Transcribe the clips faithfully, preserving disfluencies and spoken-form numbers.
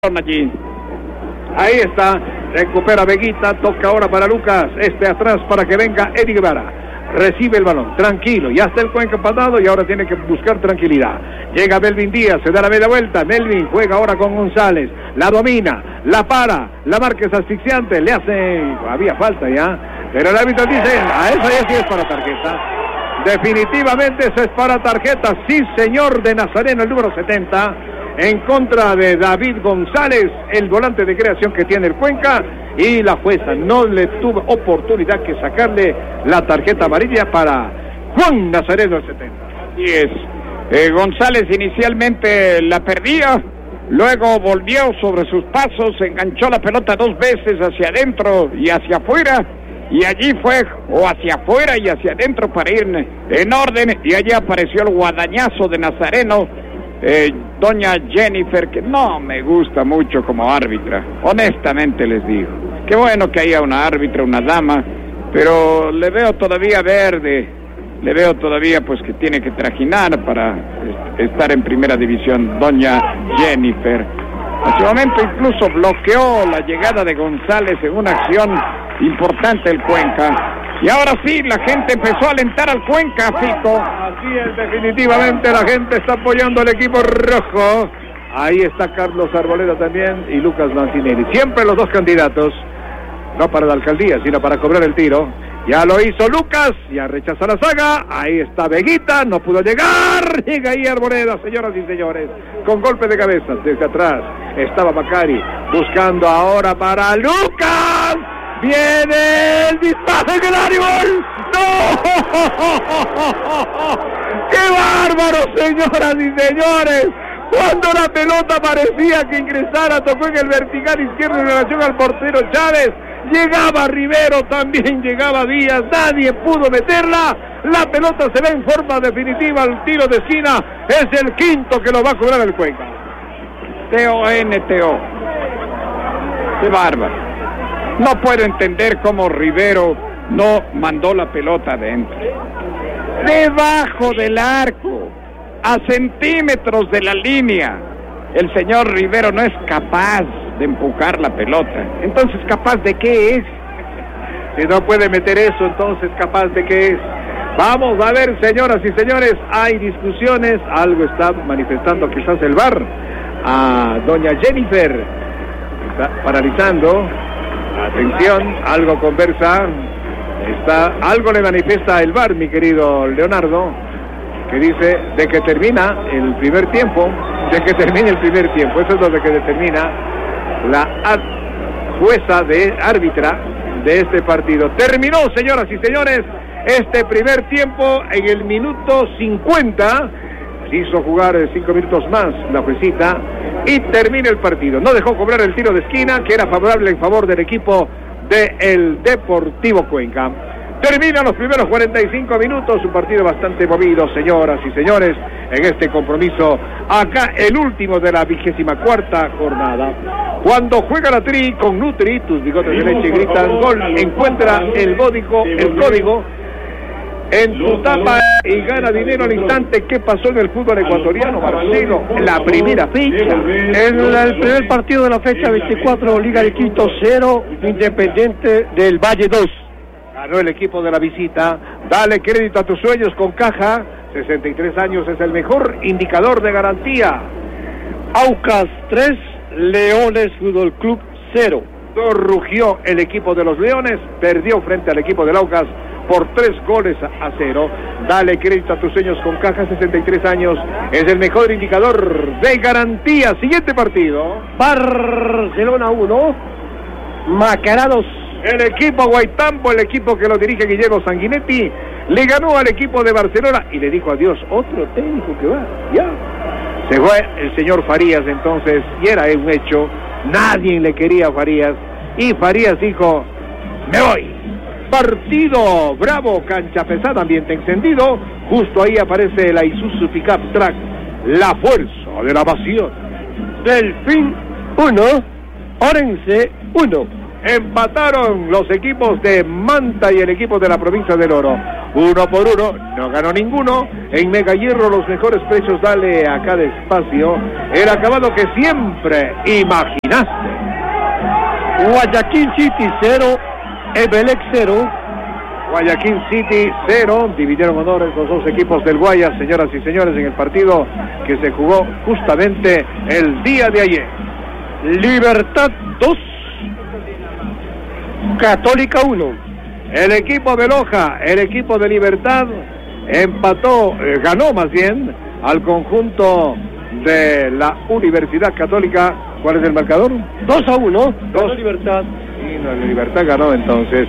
allí. Ahí está, recupera Veguita, toca ahora para Lucas, este atrás para que venga Eddie Guevara. Recibe el balón, tranquilo, ya está el Cuenca empatado y ahora tiene que buscar tranquilidad. Llega Melvin Díaz, se da la media vuelta, Melvin juega ahora con González, la domina, la para, la marca es asfixiante, le hace, había falta ya, pero el árbitro dice, a esa ya sí es para tarjeta. Definitivamente eso es para tarjeta, sí señor, de Nazareno, el número setenta, en contra de David González, el volante de creación que tiene el Cuenca, y la jueza no le tuvo oportunidad que sacarle la tarjeta amarilla para Juan Nazareno, el setenta. Así es, eh, González inicialmente la perdía, luego volvió sobre sus pasos, enganchó la pelota dos veces hacia adentro y hacia afuera, y allí fue, o hacia afuera y hacia adentro para ir en orden, y allí apareció el guadañazo de Nazareno, eh, doña Jennifer, que no me gusta mucho como árbitra, honestamente les digo. Qué bueno que haya una árbitra, una dama, pero le veo todavía verde, le veo todavía pues que tiene que trajinar para estar en primera división, doña Jennifer. En su momento incluso bloqueó la llegada de González en una acción importante del Cuenca. Y ahora sí, la gente empezó a alentar al Cuenca, Fico. Así es, definitivamente la gente está apoyando al equipo rojo. Ahí está Carlos Arboleda también y Lucas Mancinelli. Siempre los dos candidatos, no para la alcaldía, sino para cobrar el tiro. Ya lo hizo Lucas, ya rechaza la saga. Ahí está Veguita, no pudo llegar. Llega ahí Arboleda, señoras y señores, con golpe de cabeza desde atrás. Estaba Macari buscando ahora para Lucas. Viene el disparo en el árbol. ¡No! ¡Qué bárbaro, señoras y señores! Cuando la pelota parecía que ingresara, tocó en el vertical izquierdo en relación al portero Chávez. Llegaba Rivero, también llegaba Díaz. Nadie pudo meterla. La pelota se ve en forma definitiva. El tiro de esquina es el quinto que lo va a cobrar el Cuenca. T O N T O. ¡Qué bárbaro! No puedo entender cómo Rivero no mandó la pelota adentro. Debajo del arco, a centímetros de la línea, el señor Rivero no es capaz de empujar la pelota. Entonces, ¿capaz de qué es? Si no puede meter eso, entonces, ¿capaz de qué es? Vamos a ver, señoras y señores, hay discusiones, algo está manifestando quizás el V A R. A doña Jennifer está paralizando. Atención, algo conversa, está, algo le manifiesta el V A R, mi querido Leonardo, que dice de que termina el primer tiempo, de que termine el primer tiempo, eso es lo que determina la jueza de árbitra de este partido. Terminó, señoras y señores, este primer tiempo en el minuto cincuenta, se hizo jugar cinco minutos más la juecita, y termina el partido. No dejó cobrar el tiro de esquina, que era favorable en favor del equipo del Deportivo Cuenca. Terminan los primeros cuarenta y cinco minutos, un partido bastante movido, señoras y señores, en este compromiso, acá el último de la vigésima cuarta jornada. Cuando juega la Tri con Nutri, tus bigotes de leche gritan gol, encuentra el código, el código en tu tapa y gana dinero al instante. ¿Qué pasó en el fútbol ecuatoriano, Marcelo? La primera fecha. En el primer partido de la fecha veinticuatro, Liga de Quito cero, Independiente del Valle dos. Ganó el equipo de la visita. Dale crédito a tus sueños con Caja. sesenta y tres años es el mejor indicador de garantía. Aucas tres, Leones Fútbol Club cero. Rugió el equipo de los Leones, perdió frente al equipo del Aucas por tres goles a cero. Dale crédito a tus sueños con Caja, sesenta y tres años es el mejor indicador de garantía. Siguiente partido. Barcelona uno, Macará dos. El equipo Guaitambo, el equipo que lo dirige Guillermo Sanguinetti, le ganó al equipo de Barcelona y le dijo adiós, otro técnico que va, ya. Se fue el señor Farías entonces, y era un hecho, nadie le quería a Farías, y Farías dijo, me voy. Partido bravo, cancha pesada, ambiente encendido. Justo ahí aparece la Isuzu Pickup Track, la fuerza de la pasión. Delfín uno, Orense uno. Empataron los equipos de Manta y el equipo de la provincia del Oro. uno por uno, no ganó ninguno. En Mega Hierro los mejores precios, dale a cada espacio el acabado que siempre imaginaste. Guayaquil City cero, Emelec cero. Guayaquil City cero, dividieron honores los dos equipos del Guayas, señoras y señores, en el partido que se jugó justamente el día de ayer. Libertad dos, Católica uno. El equipo de Loja, el equipo de Libertad, empató, eh, ganó más bien, al conjunto de la Universidad Católica. ¿Cuál es el marcador? dos a uno, dos Libertad. Y la Libertad ganó entonces.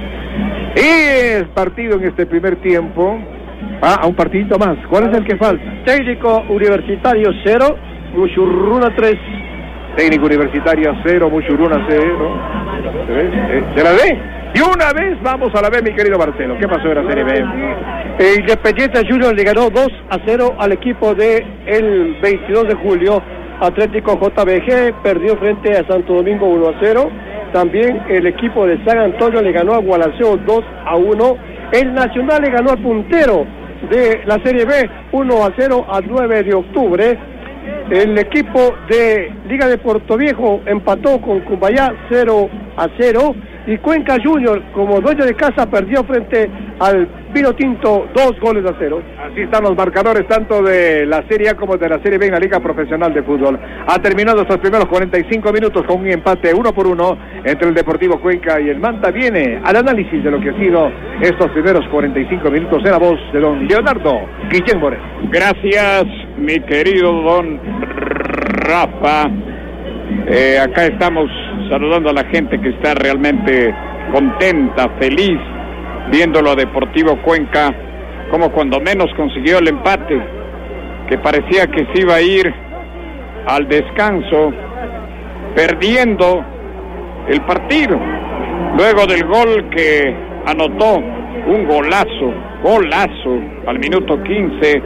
Y el partido en este primer tiempo, ah, a un partidito más. ¿Cuál es el que falta? Técnico Universitario cero, Muchurruna tres. Técnico Universitario cero, Muchurruna cero. ¿Se la ve? Y una vez vamos a la B, mi querido Marcelo. ¿Qué pasó en la Serie B? El Independiente Junior le ganó dos a cero al equipo de el veintidós de julio. Atlético J B G perdió frente a Santo Domingo uno a cero. También el equipo de San Antonio le ganó a Gualaceo dos a uno. El Nacional le ganó al puntero de la Serie B uno a cero al nueve de octubre. El equipo de Liga de Puerto Viejo empató con Cumbayá cero a cero. Y Cuenca Junior, como dueño de casa, perdió frente al Vino Tinto dos goles a cero. Así están los marcadores tanto de la Serie A como de la Serie B en la Liga Profesional de Fútbol. Ha terminado estos primeros cuarenta y cinco minutos con un empate uno por uno entre el Deportivo Cuenca y el Manta. Viene al análisis de lo que ha sido estos primeros cuarenta y cinco minutos en la voz de don Leonardo Guillén Moreno. Gracias, mi querido don Rafa. Eh, acá estamos saludando a la gente que está realmente contenta, feliz, viendo lo Deportivo Cuenca, como cuando menos consiguió el empate, que parecía que se iba a ir al descanso, perdiendo el partido, luego del gol que anotó, un golazo, golazo, al minuto quince,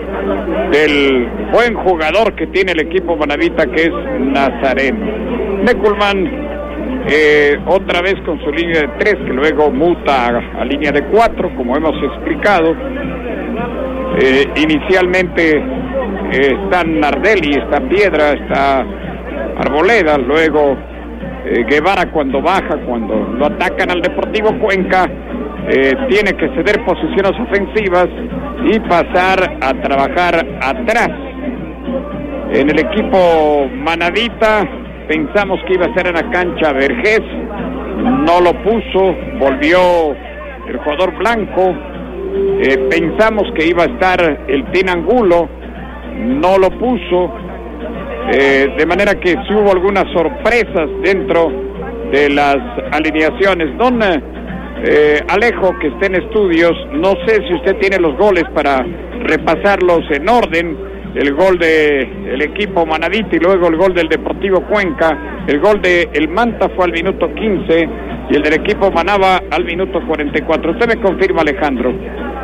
del buen jugador que tiene el equipo manavita, que es Nazareno. Neckelman, eh, otra vez con su línea de tres, que luego muta a, a línea de cuatro, como hemos explicado. Eh, inicialmente eh, está Nardelli, está Piedra, está Arboleda, luego eh, Guevara cuando baja, cuando lo atacan al Deportivo Cuenca, eh, tiene que ceder posiciones ofensivas y pasar a trabajar atrás. En el equipo manavita pensamos que iba a ser en la cancha Vergés, no lo puso, volvió el jugador blanco. Eh, pensamos que iba a estar el Tinangulo, no lo puso, eh, de manera que sí hubo algunas sorpresas dentro de las alineaciones. Don eh, Alejo, que está en estudios, no sé si usted tiene los goles para repasarlos en orden. El gol del equipo manavita y luego el gol del Deportivo Cuenca. El gol de el Manta fue al minuto quince y el del equipo Manaba al minuto cuarenta y cuatro. Usted me confirma, Alejandro.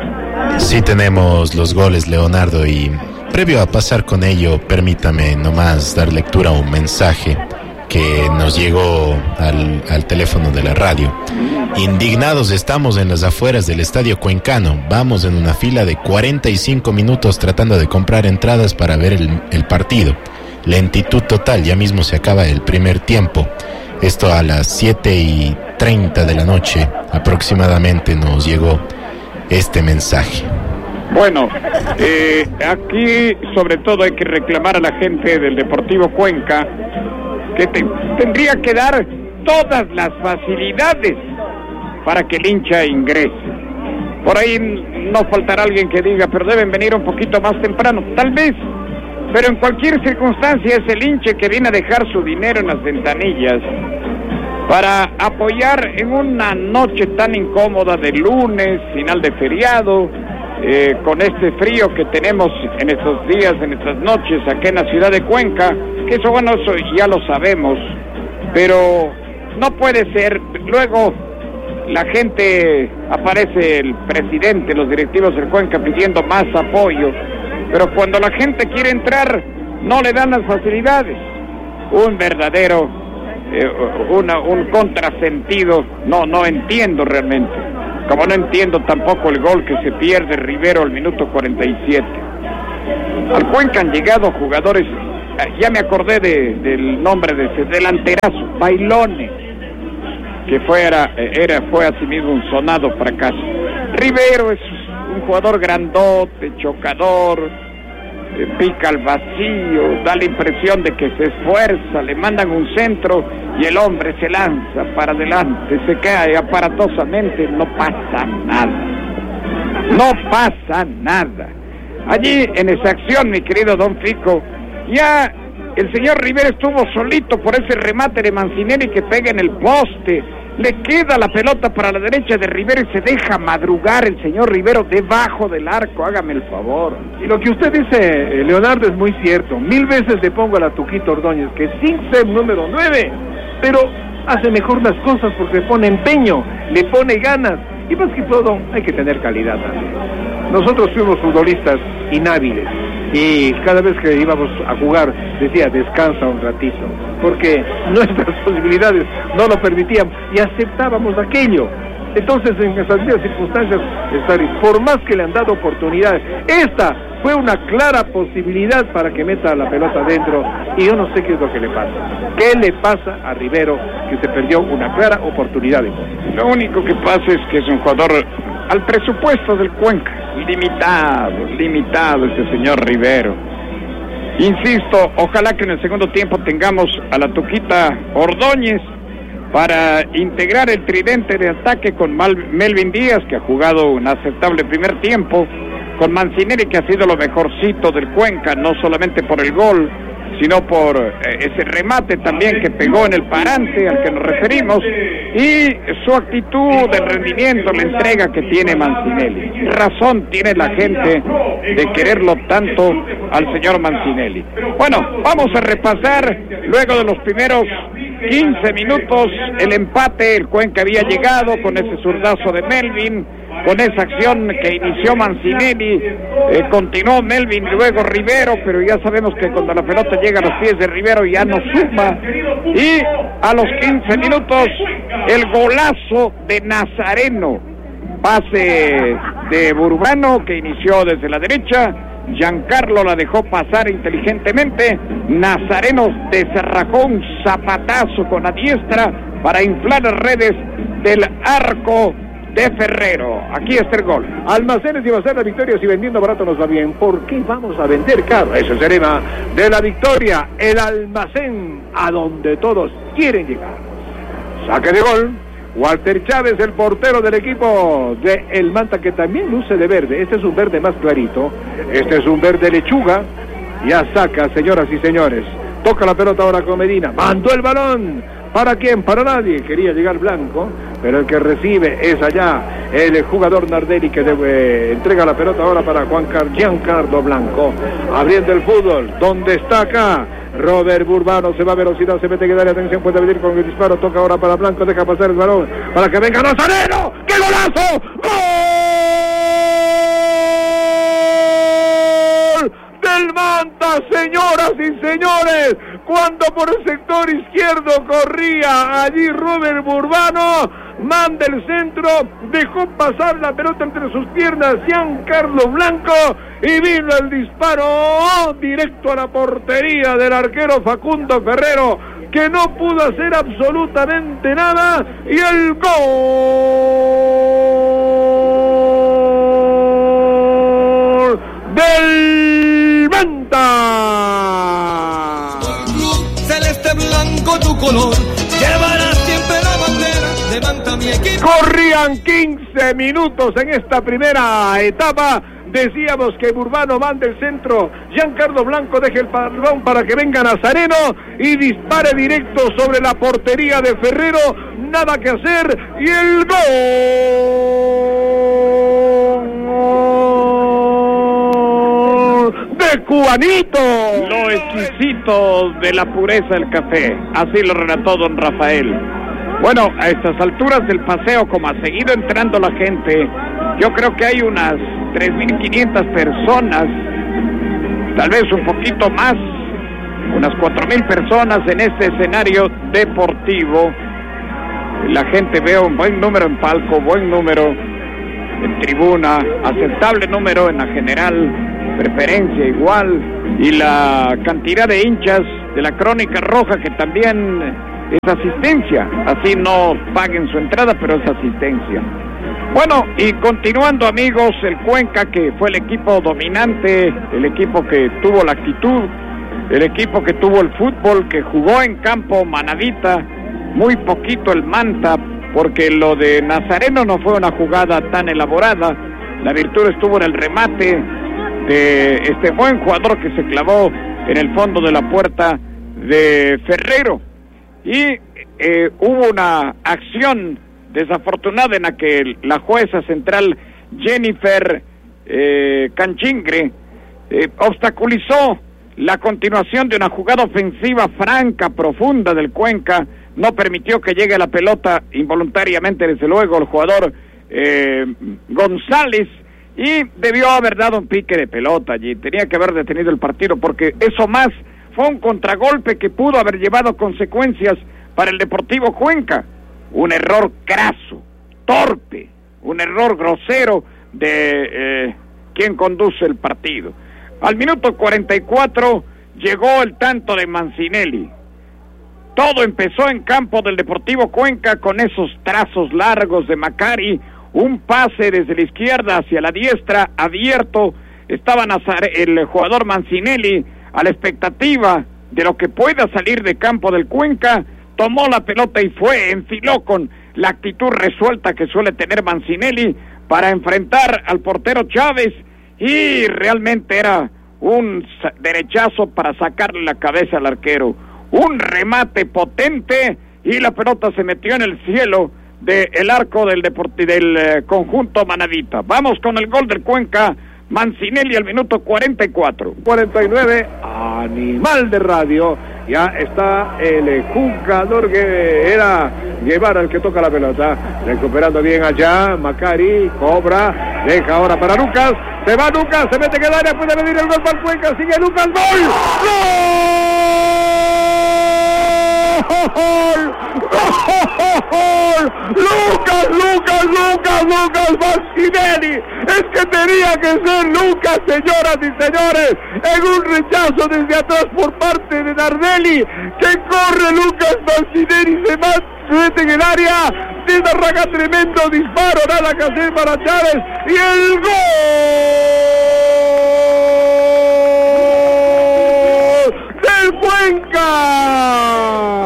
Sí tenemos los goles, Leonardo, y previo a pasar con ello, permítame nomás dar lectura a un mensaje que nos llegó al, al teléfono de la radio. Indignados estamos en las afueras del Estadio Cuencano. Vamos en una fila de cuarenta y cinco minutos tratando de comprar entradas para ver el, el partido. Lentitud total, ya mismo se acaba el primer tiempo. Esto a las siete y treinta de la noche aproximadamente nos llegó este mensaje. Bueno, eh, aquí sobre todo hay que reclamar a la gente del Deportivo Cuenca que te, tendría que dar todas las facilidades para que el hincha ingrese. Por ahí no faltará alguien que diga, pero deben venir un poquito más temprano, tal vez, pero en cualquier circunstancia es el hincha que viene a dejar su dinero en las ventanillas para apoyar en una noche tan incómoda de lunes, final de feriado, eh, con este frío que tenemos en estos días, en estas noches, aquí en la ciudad de Cuenca, que eso, bueno, eso ya lo sabemos, pero no puede ser. Luego la gente, aparece el presidente, los directivos del Cuenca pidiendo más apoyo, pero cuando la gente quiere entrar, no le dan las facilidades. Un verdadero, eh, una, un contrasentido, no, no entiendo realmente. Como no entiendo tampoco el gol que se pierde Rivero al minuto cuarenta y siete. Al Cuenca han llegado jugadores, ya me acordé de, del nombre de ese delanterazo, Bailones, que fuera, era, fue asimismo un sonado fracaso. Rivero es un jugador grandote, chocador, eh, pica al vacío, da la impresión de que se esfuerza, le mandan un centro y el hombre se lanza para adelante, se cae aparatosamente, no pasa nada, no pasa nada. Allí en esa acción, mi querido Don Fico, ya el señor Rivero estuvo solito por ese remate de Mancinelli que pega en el poste. Le queda la pelota para la derecha de Rivero y se deja madrugar el señor Rivero debajo del arco, hágame el favor. Y lo que usted dice, Leonardo, es muy cierto. Mil veces le pongo a la Tuquito Ordóñez que sin ser número nueve, pero hace mejor las cosas porque le pone empeño, le pone ganas. Y más que todo, hay que tener calidad también. Nosotros fuimos futbolistas inhábiles y cada vez que íbamos a jugar decía descansa un ratito, porque nuestras posibilidades no lo permitían y aceptábamos aquello. Entonces en esas mismas circunstancias, por más que le han dado oportunidades, esta fue una clara posibilidad para que meta la pelota adentro y yo no sé qué es lo que le pasa. ¿Qué le pasa a Rivero que se perdió una clara oportunidad de gol? Lo único que pasa es que es un jugador al presupuesto del Cuenca, limitado, limitado este señor Rivero. Insisto, ojalá que en el segundo tiempo tengamos a la Tuquita Ordóñez para integrar el tridente de ataque con Mal Melvin Díaz, que ha jugado un aceptable primer tiempo, con Mancinelli, que ha sido lo mejorcito del Cuenca, no solamente por el gol, sino por eh, ese remate también que pegó en el parante al que nos referimos, y su actitud, el rendimiento, la entrega que tiene Mancinelli. Razón tiene la gente de quererlo tanto al señor Mancinelli. Bueno, vamos a repasar, luego de los primeros quince minutos, el empate. El Cuenca había llegado con ese zurdazo de Melvin, con esa acción que inició Mancinelli, eh, continuó Melvin y luego Rivero, pero ya sabemos que cuando la pelota llega a los pies de Rivero ya no suma. Y a los quince minutos, el golazo de Nazareno, pase de Burbano que inició desde la derecha, Giancarlo la dejó pasar inteligentemente, Nazareno desarrajó un zapatazo con la diestra para inflar las redes del arco de Ferrero. Aquí está el gol. Almacenes y Bazar La Victoria, si vendiendo barato nos va bien, ¿por qué vamos a vender caro? Ese es el lema de La Victoria, el almacén a donde todos quieren llegar. Saque de gol, Walter Chávez, el portero del equipo de El Manta, que también luce de verde. Este es un verde más clarito, este es un verde lechuga. Ya saca, señoras y señores. Toca la pelota ahora con Medina, mandó el balón. ¿Para quién? Para nadie. Quería llegar Blanco, pero el que recibe es allá el jugador Nardelli, que debe, entrega la pelota ahora para Juan Car- Giancarlo Blanco, abriendo el fútbol. ¿Dónde está acá? Robert Burbano se va a velocidad, se mete que darle atención, puede venir con el disparo, toca ahora para Blanco, deja pasar el balón para que venga Nazareno. ¡Qué golazo! ¡Gol del Manta, señoras y señores! Cuando por el sector izquierdo corría allí Robert Burbano, manda el centro, dejó pasar la pelota entre sus piernas Giancarlo Blanco y vino el disparo directo a la portería del arquero Facundo Ferrero, que no pudo hacer absolutamente nada, y el gol del Manta. Celeste blanco tu color, llevarás siempre la bandera, levanta mi equipo. Corrían quince minutos en esta primera etapa. Decíamos que Burbano manda el centro, Giancarlo Blanco deja el balón para que venga Nazareno y dispare directo sobre la portería de Ferrero. Nada que hacer y el gol de Cubanito. Lo exquisito de la pureza del café, así lo relató don Rafael. Bueno, a estas alturas del paseo, como ha seguido entrando la gente, yo creo que hay unas tres mil quinientas personas, tal vez un poquito más, unas cuatro mil personas en este escenario deportivo. La gente ve un buen número en palco, buen número en tribuna, aceptable número en la general, preferencia igual, y la cantidad de hinchas de la Crónica Roja que también es asistencia, así no paguen su entrada, pero es asistencia. Bueno, y continuando, amigos, el Cuenca, que fue el equipo dominante, el equipo que tuvo la actitud, el equipo que tuvo el fútbol, que jugó en campo Manadita, muy poquito el Manta, porque lo de Nazareno no fue una jugada tan elaborada, la virtud estuvo en el remate de este buen jugador que se clavó en el fondo de la puerta de Ferrero, y eh, hubo una acción desafortunada en la que la jueza central Jennifer eh, Canchingre eh, obstaculizó la continuación de una jugada ofensiva franca, profunda del Cuenca, no permitió que llegue la pelota involuntariamente, desde luego, el jugador eh, González, y debió haber dado un pique de pelota allí, tenía que haber detenido el partido, porque eso más fue un contragolpe que pudo haber llevado consecuencias para el Deportivo Cuenca. Un error craso, torpe, un error grosero de eh, quien conduce el partido. Al minuto cuarenta y cuatro llegó el tanto de Mancinelli. Todo empezó en campo del Deportivo Cuenca con esos trazos largos de Macari, un pase desde la izquierda hacia la diestra, abierto. Estaba Nazare, el jugador Mancinelli a la expectativa de lo que pueda salir de campo del Cuenca. Tomó la pelota y fue, enfiló con la actitud resuelta que suele tener Mancinelli para enfrentar al portero Chávez, y realmente era un derechazo para sacarle la cabeza al arquero. Un remate potente y la pelota se metió en el cielo del arco del, deporti- del eh, conjunto Manadita. Vamos con el gol del Cuenca, Mancinelli al minuto cuarenta y cuatro. cuarenta y nueve, animal de radio. Ya está el jugador que era Guevara el que toca la pelota. Recuperando bien allá, Macari, cobra, deja ahora para Lucas. Se va Lucas, se mete en el área, puede venir el gol para el Cuenca, sigue Lucas, ¡gol! ¡Gol! ¡Gol! ¡Lucas, Lucas, Lucas, Lucas Mancinelli! Es que tenía que ser Lucas, señoras y señores, en un rechazo desde atrás por parte de Nardelli, que corre Lucas Mancinelli, se mete en el área, desarraga tremendo disparo, nada que hacer para Chávez, y el gol del Cuenca.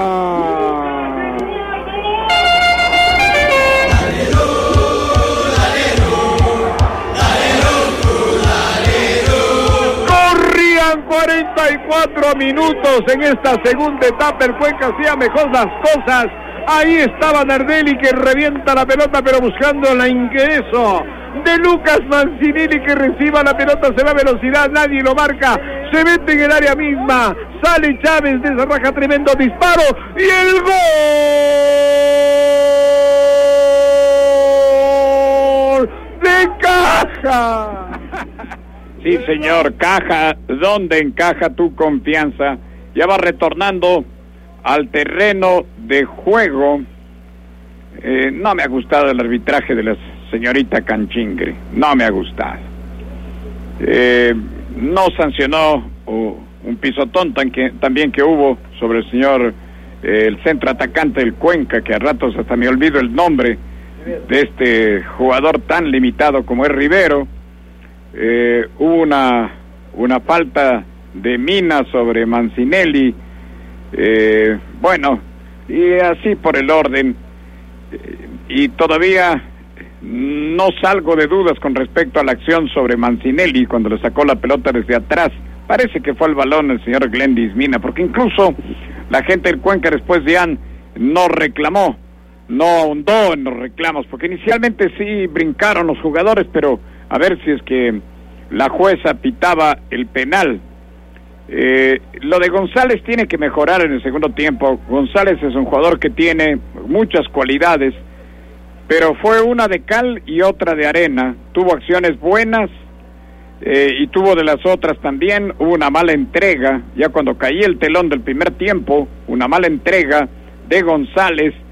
cuarenta y cuatro minutos en esta segunda etapa, el Cuenca hacía mejor las cosas. Ahí estaba Nardelli que revienta la pelota, pero buscando el ingreso de Lucas Mancinelli, que reciba la pelota, se va a velocidad, nadie lo marca, se mete en el área misma, sale Chávez, desarraja tremendo disparo y el gol de Caja. Sí, señor, Caja, ¿dónde encaja tu confianza? Ya va retornando al terreno de juego. Eh, no me ha gustado el arbitraje de la señorita Canchingre, no me ha gustado. Eh, no sancionó uh, un pisotón tan que, también que hubo sobre el señor, eh, el centro atacante del Cuenca, que a ratos hasta me olvido el nombre de este jugador tan limitado como es Rivero. Eh, hubo una una falta de Mina sobre Mancinelli, eh, bueno, y así por el orden, eh, y todavía no salgo de dudas con respecto a la acción sobre Mancinelli cuando le sacó la pelota desde atrás. Parece que fue el balón el señor Glendis Mina, porque incluso la gente del Cuenca después de An no reclamó, no ahondó en los reclamos, porque inicialmente sí brincaron los jugadores, pero a ver si es que la jueza pitaba el penal. Eh, lo de González tiene que mejorar en el segundo tiempo. González es un jugador que tiene muchas cualidades, pero fue una de cal y otra de arena. Tuvo acciones buenas eh, y tuvo de las otras también. Hubo una mala entrega, ya cuando caía el telón del primer tiempo, una mala entrega de González,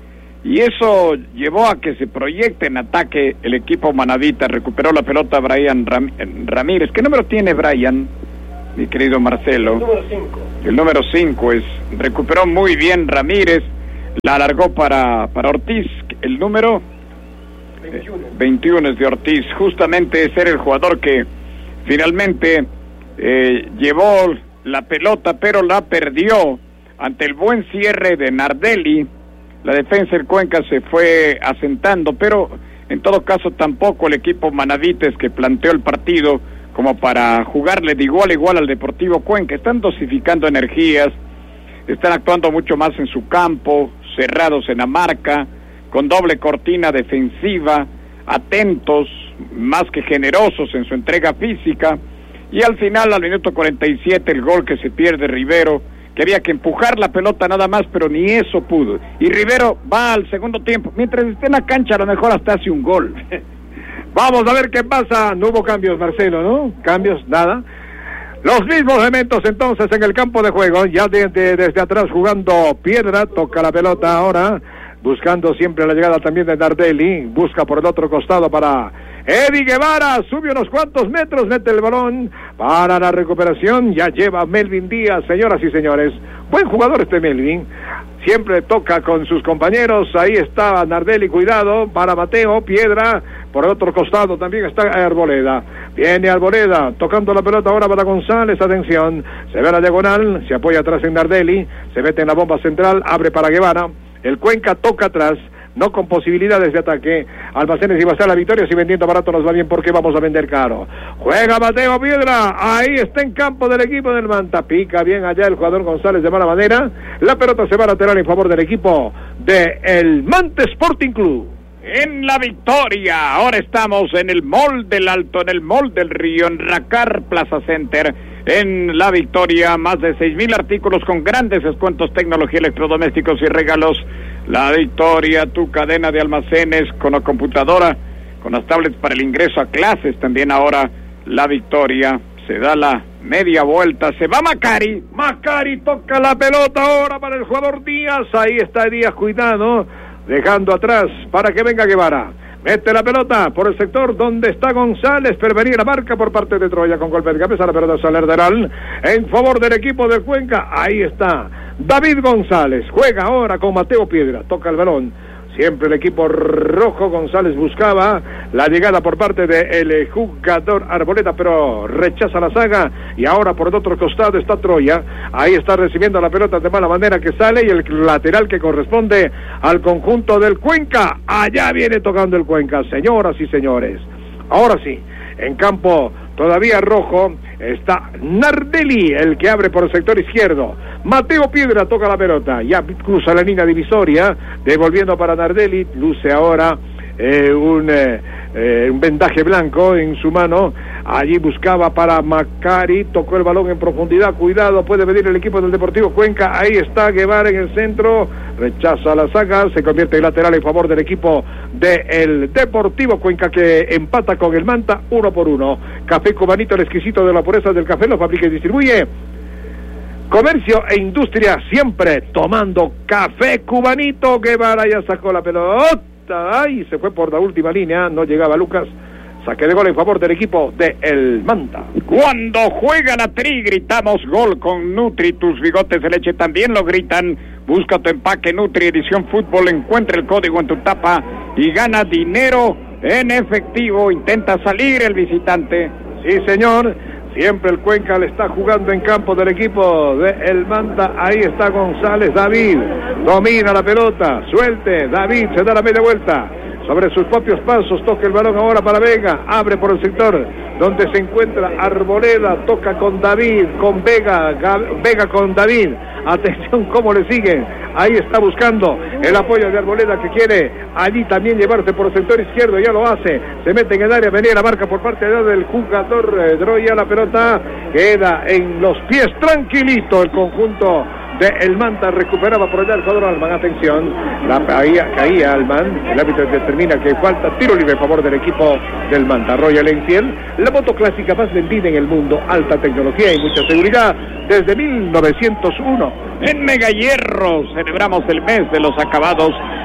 y eso llevó a que se proyecte en ataque el equipo manavita. Recuperó la pelota Brian Ram Ramírez. ¿Qué número tiene Brian, mi querido Marcelo? El número cinco. El número cinco es, recuperó muy bien Ramírez, la alargó para, para Ortiz, el número veintiuno. veintiuno es de Ortiz. Justamente ese era el jugador que finalmente eh, llevó la pelota, pero la perdió ante el buen cierre de Nardelli. La defensa del Cuenca se fue asentando, pero en todo caso tampoco el equipo Manavites, que planteó el partido como para jugarle de igual a igual al Deportivo Cuenca. Están dosificando energías, están actuando mucho más en su campo, cerrados en la marca, con doble cortina defensiva, atentos, más que generosos en su entrega física, y al final, al minuto cuarenta y siete, el gol que se pierde Rivero, que había que empujar la pelota nada más, pero ni eso pudo. Y Rivero va al segundo tiempo. Mientras esté en la cancha, a lo mejor hasta hace un gol. Vamos a ver qué pasa. No hubo cambios, Marcelo, ¿no? Cambios, nada. Los mismos elementos entonces en el campo de juego. Ya de, de, desde atrás jugando Piedra. Toca la pelota ahora, buscando siempre la llegada también de Nardelli. Busca por el otro costado para Eddie Guevara, sube unos cuantos metros, mete el balón para la recuperación, ya lleva Melvin Díaz, señoras y señores. Buen jugador este Melvin, siempre toca con sus compañeros. Ahí está Nardelli, cuidado para Mateo Piedra. Por el otro costado también está Arboleda. Viene Arboleda, tocando la pelota ahora para González, atención. Se ve la diagonal, se apoya atrás en Nardelli, se mete en la bomba central, abre para Guevara. El Cuenca toca atrás, no con posibilidades de ataque. Almacenes y Bazar, la victoria. Si vendiendo barato nos va bien, porque vamos a vender caro. Juega Mateo Piedra, ahí está en campo del equipo del Manta. Pica bien allá el jugador González de mala manera. La pelota se va a lateral en favor del equipo de el Manta Sporting Club. En la victoria, ahora estamos en el Mall del Alto, en el Mall del Río, en Racar Plaza Center. En la victoria, más de seis mil artículos con grandes descuentos, tecnología, electrodomésticos y regalos. La victoria, tu cadena de almacenes con la computadora, con las tablets para el ingreso a clases. También ahora la victoria, se da la media vuelta, se va Macari. Macari toca la pelota ahora para el jugador Díaz. Ahí está Díaz, cuidado, dejando atrás para que venga Guevara. Mete la pelota por el sector donde está González, pero venía la marca por parte de Troya con golpe de cabeza. La pelota sale lateral en favor del equipo de Cuenca. Ahí está David González, juega ahora con Mateo Piedra, toca el balón. Siempre el equipo rojo. González buscaba la llegada por parte del jugador Arboleda, pero rechaza la saga. Y ahora por el otro costado está Troya. Ahí está recibiendo la pelota de mala manera, que sale, y el lateral que corresponde al conjunto del Cuenca. Allá viene tocando el Cuenca, señoras y señores. Ahora sí, en campo todavía rojo está Nardelli, el que abre por el sector izquierdo. Mateo Piedra toca la pelota, ya cruza la línea divisoria, devolviendo para Nardelli. Luce ahora eh, un, eh, eh, un vendaje blanco en su mano. Allí buscaba para Macari, tocó el balón en profundidad, cuidado, puede venir el equipo del Deportivo Cuenca. Ahí está Guevara en el centro, rechaza la saga, se convierte en lateral en favor del equipo del Deportivo Cuenca, que empata con el Manta uno por uno. Café Cubanito, el exquisito de la pureza del café, lo fabrica y distribuye Comercio e Industria, siempre tomando Café Cubanito. Guevara ya sacó la pelota, ay, se fue por la última línea, no llegaba Lucas. Saque de gol en favor del equipo de El Manta. Cuando juega la Tri, gritamos gol con Nutri. Tus bigotes de leche también lo gritan. Busca tu empaque Nutri Edición Fútbol, encuentra el código en tu tapa y gana dinero en efectivo. Intenta salir el visitante. Sí, señor. Siempre el Cuenca le está jugando en campo del equipo de El Manta. Ahí está González, David. Domina la pelota, suelte. David se da la media vuelta sobre sus propios pasos, toca el balón ahora para Vega, abre por el sector donde se encuentra Arboleda, toca con David, con Vega, Vega con David, atención cómo le siguen, ahí está buscando el apoyo de Arboleda, que quiere allí también llevarse por el sector izquierdo, ya lo hace, se mete en el área, venía la marca por parte del jugador eh, Droya, la pelota queda en los pies, tranquilito el conjunto de El Manta, recuperaba por allá el jugador Alman, atención, la caía, caía Alman, el árbitro determina que falta, tiro libre a favor del equipo del Manta. Royal Enfield, la moto clásica más vendida en el mundo, alta tecnología y mucha seguridad desde mil novecientos uno. En Mega Hierro celebramos el mes de los acabados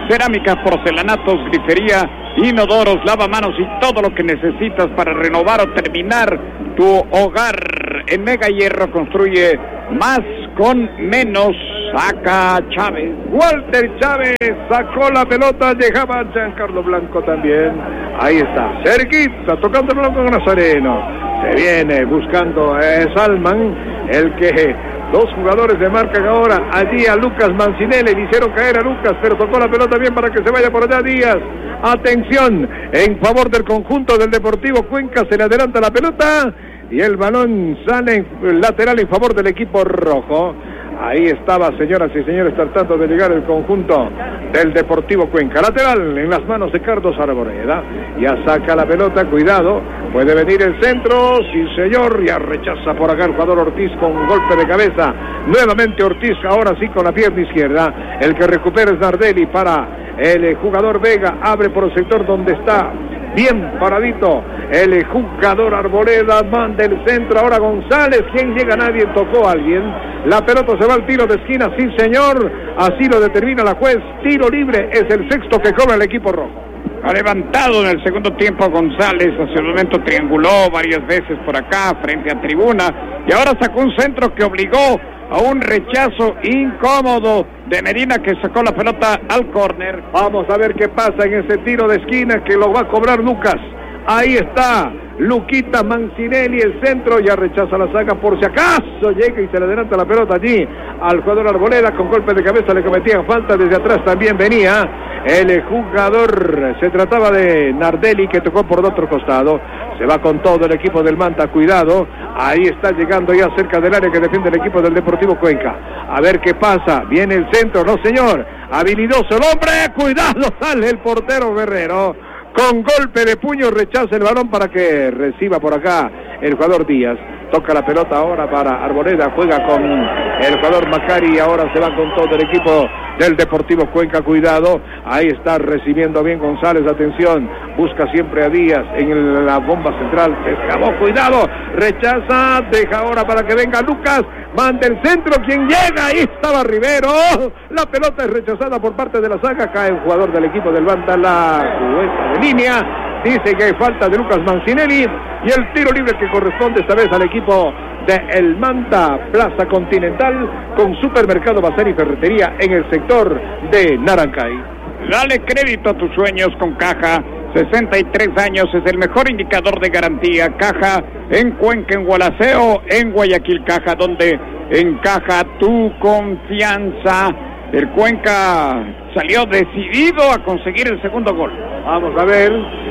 cerámicas, porcelanatos, grifería, inodoros, lavamanos y todo lo que necesitas para renovar o terminar tu hogar. En Mega Hierro construye más con menos. Saca Chávez. Walter Chávez sacó la pelota, llegaba Giancarlo Blanco también. Ahí está, cerquita, tocando el balón con Nazareno. Se viene buscando a Salman, el que dos jugadores le marcan ahora allí a Lucas Mancinelli. Le hicieron caer a Lucas, pero tocó la pelota bien para que se vaya por allá Díaz. Atención, en favor del conjunto del Deportivo Cuenca, se le adelanta la pelota y el balón sale en lateral en favor del equipo rojo. Ahí estaba, señoras y señores, tratando de llegar el conjunto del Deportivo Cuenca. Lateral en las manos de Carlos Arboleda. Ya saca la pelota, cuidado. Puede venir el centro, sí señor. Ya rechaza por acá el jugador Ortiz con un golpe de cabeza. Nuevamente Ortiz, ahora sí con la pierna izquierda. El que recupera es Nardelli para el jugador Vega. Abre por el sector donde está bien paradito el jugador Arboleda, manda el centro, ahora González, ¿quién llega? Nadie, tocó a alguien, la pelota se va al tiro de esquina, sí señor, así lo determina la juez, tiro libre, es el sexto que cobra el equipo rojo. Ha levantado en el segundo tiempo González, hace un momento trianguló varias veces por acá, frente a tribuna, y ahora sacó un centro que obligó a un rechazo incómodo de Medina, que sacó la pelota al córner. Vamos a ver qué pasa en ese tiro de esquina que lo va a cobrar Lucas. Ahí está Luquita Mancinelli, el centro, ya rechaza la saga por si acaso llega y se le adelanta la pelota allí al jugador Arboleda, con golpe de cabeza le cometían falta, desde atrás también venía el jugador, se trataba de Nardelli, que tocó por el otro costado. Se va con todo el equipo del Manta, cuidado, ahí está llegando ya cerca del área que defiende el equipo del Deportivo Cuenca. A ver qué pasa, viene el centro, no señor, habilidoso el hombre, cuidado, sale el portero Guerrero, con golpe de puño rechaza el balón para que reciba por acá el jugador Díaz. Toca la pelota ahora para Arboleda, juega con el jugador Macari, ahora se va con todo el equipo del Deportivo Cuenca, cuidado, ahí está recibiendo bien González, atención, busca siempre a Díaz en el, la bomba central, se escapó, cuidado, rechaza, deja ahora para que venga Lucas, manda el centro, quien llega, ahí estaba Rivero, la pelota es rechazada por parte de la saga, cae el jugador del equipo del Banda, la jueza de línea, dice que hay falta de Lucas Mancinelli y el tiro libre que corresponde esta vez al equipo de El Manta, Plaza Continental, con supermercado, bazar y ferretería en el sector de Narancay. Dale crédito a tus sueños con Caja, sesenta y tres años, es el mejor indicador de garantía. Caja en Cuenca, en Gualaceo, en Guayaquil. Caja, donde encaja tu confianza. El Cuenca salió decidido a conseguir el segundo gol. Vamos a ver,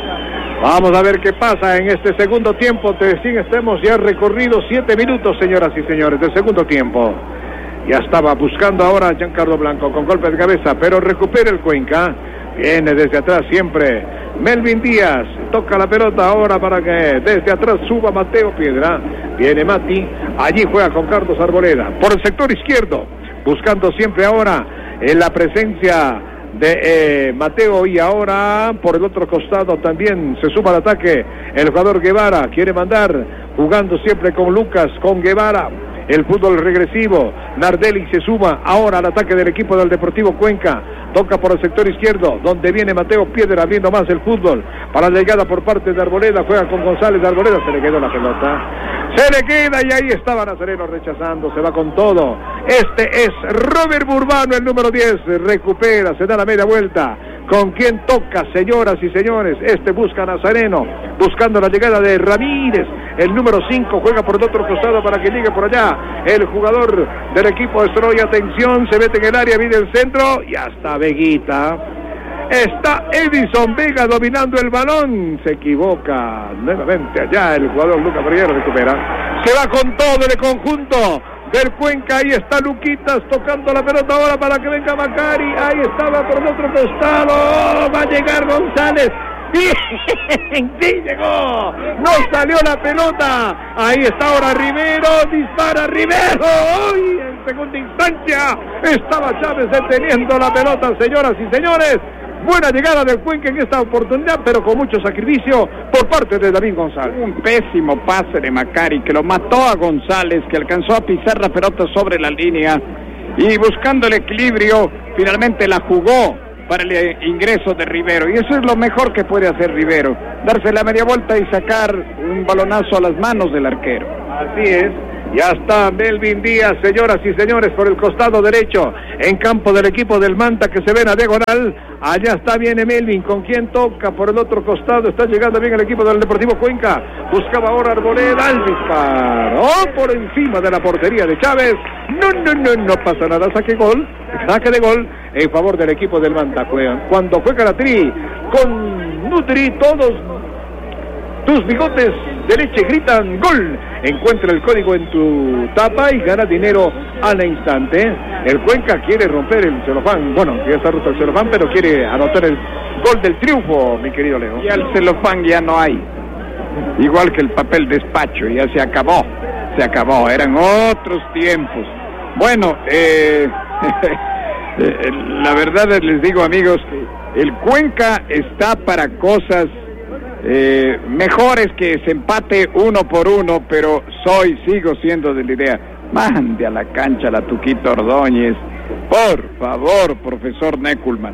vamos a ver qué pasa en este segundo tiempo. Recién estemos ya recorrido siete minutos, señoras y señores, del segundo tiempo. Ya estaba buscando ahora a Giancarlo Blanco con golpe de cabeza, pero recupera el Cuenca. Viene desde atrás siempre Melvin Díaz, toca la pelota ahora para que desde atrás suba Mateo Piedra. Viene Mati, allí juega con Carlos Arboleda por el sector izquierdo, buscando siempre ahora en la presencia de eh, Mateo, y ahora por el otro costado también se suma al ataque el jugador Guevara, quiere mandar, jugando siempre con Lucas, con Guevara, el fútbol regresivo. Nardelli se suma ahora al ataque del equipo del Deportivo Cuenca, toca por el sector izquierdo, donde viene Mateo Piedra abriendo más el fútbol, para la llegada por parte de Arboleda, juega con González de Arboleda, se le quedó la pelota, se le queda y ahí estaba Nazareno rechazando, se va con todo. Este es Robert Burbano, el número diez, recupera, se da la media vuelta. ¿Con quién toca, señoras y señores? Este busca a Nazareno, buscando la llegada de Ramírez, el número cinco, juega por el otro costado para que llegue por allá el jugador del equipo de Stroy. Atención, se mete en el área, viene el centro, y hasta Veguita. Está Edison Vega dominando el balón, se equivoca nuevamente allá el jugador Lucas Barriero, recupera, se va con todo el conjunto del Cuenca, ahí está Luquitas tocando la pelota ahora para que venga Macari, ahí estaba por el otro costado, oh, va a llegar González, bien, sí llegó, no salió la pelota, ahí está ahora Rivero, dispara Rivero, ¡ay! En segunda instancia estaba Chávez deteniendo la pelota, señoras y señores. Buena llegada del Cuenca en esta oportunidad, pero con mucho sacrificio por parte de David González. Un pésimo pase de Macari que lo mató a González, que alcanzó a pisar la pelota sobre la línea y buscando el equilibrio, finalmente la jugó para el ingreso de Rivero, y eso es lo mejor que puede hacer Rivero, darse la media vuelta y sacar un balonazo a las manos del arquero. Así es. Ya está Melvin Díaz, señoras y señores, por el costado derecho, en campo del equipo del Manta, que se ven a diagonal. Allá está, viene Melvin, con quien toca por el otro costado, está llegando bien el equipo del Deportivo Cuenca, buscaba ahora Arboleda, el disparo, oh, por encima de la portería de Chávez, no, no, no, no pasa nada, saque gol, saque de gol, en favor del equipo del Manta. Juegan. Cuando juega la Tri, con Nutri, todos tus bigotes de leche gritan gol. Encuentra el código en tu tapa y gana dinero al instante. El Cuenca quiere romper el celofán. Bueno, ya está roto el celofán, pero quiere anotar el gol del triunfo, mi querido Leo. Ya el celofán ya no hay. Igual que el papel despacho, ya se acabó. Se acabó, eran otros tiempos. Bueno, eh, la verdad les digo, amigos, el Cuenca está para cosas Eh, mejor es que se empate uno por uno, pero soy, sigo siendo de la idea, mande a la cancha a la Tuquito Ordóñez, por favor, profesor Neckelman.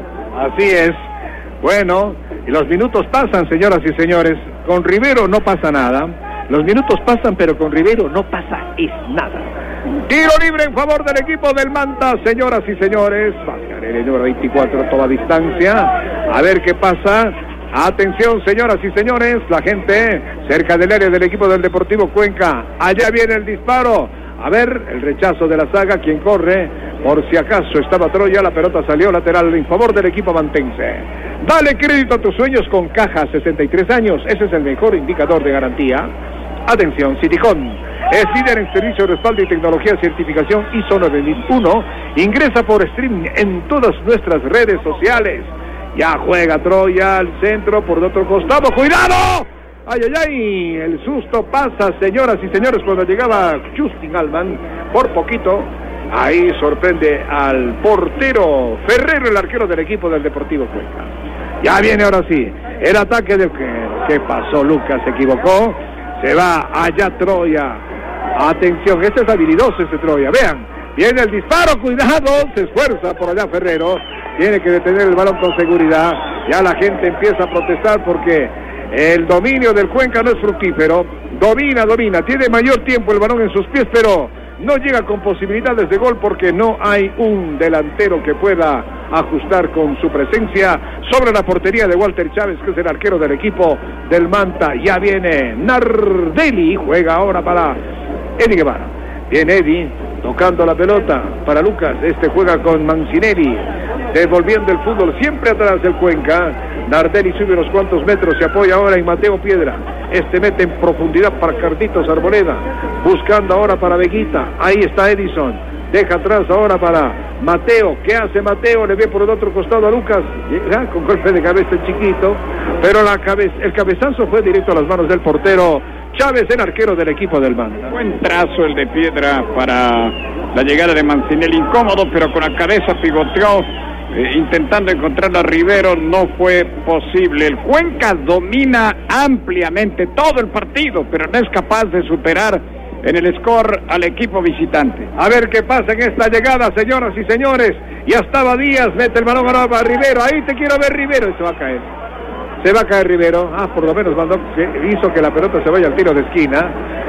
Así es. Bueno, y los minutos pasan, señoras y señores, con Rivero no pasa nada, los minutos pasan, pero con Rivero no pasa es nada. Tiro libre en favor del equipo del Manta, señoras y señores, Mascarelli, número veinticuatro, toda distancia, a ver qué pasa. Atención, señoras y señores, la gente cerca del área del equipo del Deportivo Cuenca. Allá viene el disparo. A ver, el rechazo de la saga, quien corre, por si acaso estaba Troya, la pelota salió lateral en favor del equipo mantense. Dale crédito a tus sueños con Caja, sesenta y tres años, ese es el mejor indicador de garantía. Atención, Citicón es líder en servicio de respaldo y tecnología de certificación I S O nueve mil uno. Ingresa por streaming en todas nuestras redes sociales. Ya juega Troya al centro por el otro costado. ¡Cuidado! ¡Ay, ay, ay! El susto pasa, señoras y señores, cuando llegaba Justin Alman. Por poquito, ahí sorprende al portero Ferrero, el arquero del equipo del Deportivo Cuenca. Ya viene ahora sí el ataque de... ¿Qué pasó? Lucas se equivocó. Se va allá Troya. Atención, este es habilidoso este Troya. Vean, viene el disparo. ¡Cuidado! Se esfuerza por allá Ferrero. Tiene que detener el balón con seguridad. Ya la gente empieza a protestar porque el dominio del Cuenca no es fructífero. Domina, domina. Tiene mayor tiempo el balón en sus pies, pero no llega con posibilidades de gol porque no hay un delantero que pueda ajustar con su presencia sobre la portería de Walter Chávez, que es el arquero del equipo del Manta. Ya viene Nardelli. Juega ahora para Eddie Guevara. Viene Eddie tocando la pelota para Lucas. Este juega con Mancinelli. Devolviendo el fútbol siempre atrás del Cuenca. Nardelli sube unos cuantos metros, se apoya ahora en Mateo Piedra. Este mete en profundidad para Carlitos Arboleda. Buscando ahora para Veguita. Ahí está Edison. Deja atrás ahora para Mateo. ¿Qué hace Mateo? Le ve por el otro costado a Lucas. Llega con golpe de cabeza el chiquito. Pero la cabeza, el cabezazo fue directo a las manos del portero Chávez, el arquero del equipo del Manta. Buen trazo el de Piedra para la llegada de Mancinelli. Incómodo, pero con la cabeza pivoteó. Eh, intentando encontrar a Rivero, no fue posible. El Cuenca domina ampliamente todo el partido, pero no es capaz de superar en el score al equipo visitante. A ver qué pasa en esta llegada, señoras y señores. Ya estaba Díaz, mete el balón ahora para Rivero. Ahí te quiero ver, Rivero. Y se va a caer. Se va a caer Rivero. Ah, por lo menos mandó, que hizo que la pelota se vaya al tiro de esquina.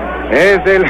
Es el...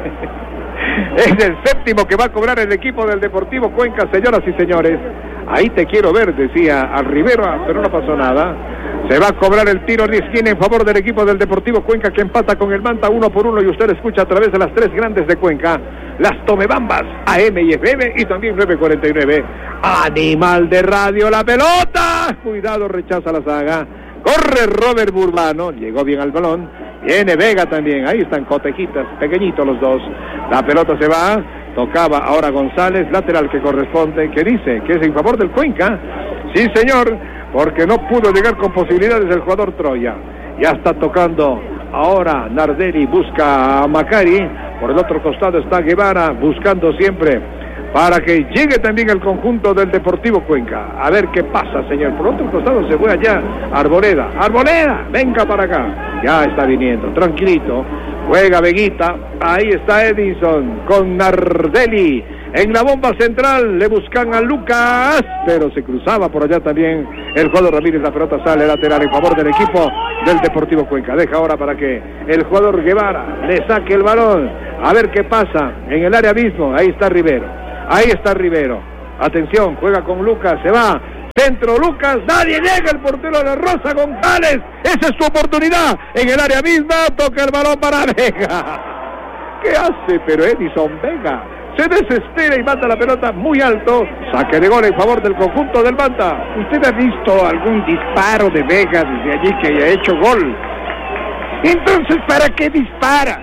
Es el séptimo que va a cobrar el equipo del Deportivo Cuenca, señoras y señores. Ahí te quiero ver, decía al Rivero, pero no pasó nada. Se va a cobrar el tiro de esquina en favor del equipo del Deportivo Cuenca, que empata con el Manta uno por uno, y usted escucha a través de las tres grandes de Cuenca, las Tomebambas, A M y F M, y también nueve cuarenta y nueve. Animal de radio, la pelota. Cuidado, rechaza la saga. Corre Robert Burbano, llegó bien al balón. Viene Vega también, ahí están cotejitas, pequeñitos los dos. La pelota se va, tocaba ahora González, lateral que corresponde, que dice que es en favor del Cuenca. Sí, señor, porque no pudo llegar con posibilidades el jugador Troya. Ya está tocando ahora Nardelli, busca a Macari. Por el otro costado está Guevara, buscando siempre para que llegue también el conjunto del Deportivo Cuenca. A ver qué pasa, señor. Por otro costado se fue allá Arboleda. Arboleda, venga para acá. Ya está viniendo, tranquilito. Juega Veguita, ahí está Edison con Nardelli. En la bomba central le buscan a Lucas, pero se cruzaba por allá también el jugador Ramírez. La pelota sale lateral en favor del equipo del Deportivo Cuenca. Deja ahora para que el jugador Guevara le saque el balón. A ver qué pasa en el área mismo. Ahí está Rivero, ahí está Rivero. Atención, juega con Lucas, se va. Centro Lucas, nadie llega, el portero de Rosa González. Esa es su oportunidad. En el área misma, toca el balón para Vega. ¿Qué hace? Pero Edison Vega se desespera y manda la pelota muy alto. Saque de gol en favor del conjunto del Manta. ¿Usted ha visto algún disparo de Vega desde allí que haya hecho gol? Entonces, ¿para qué dispara?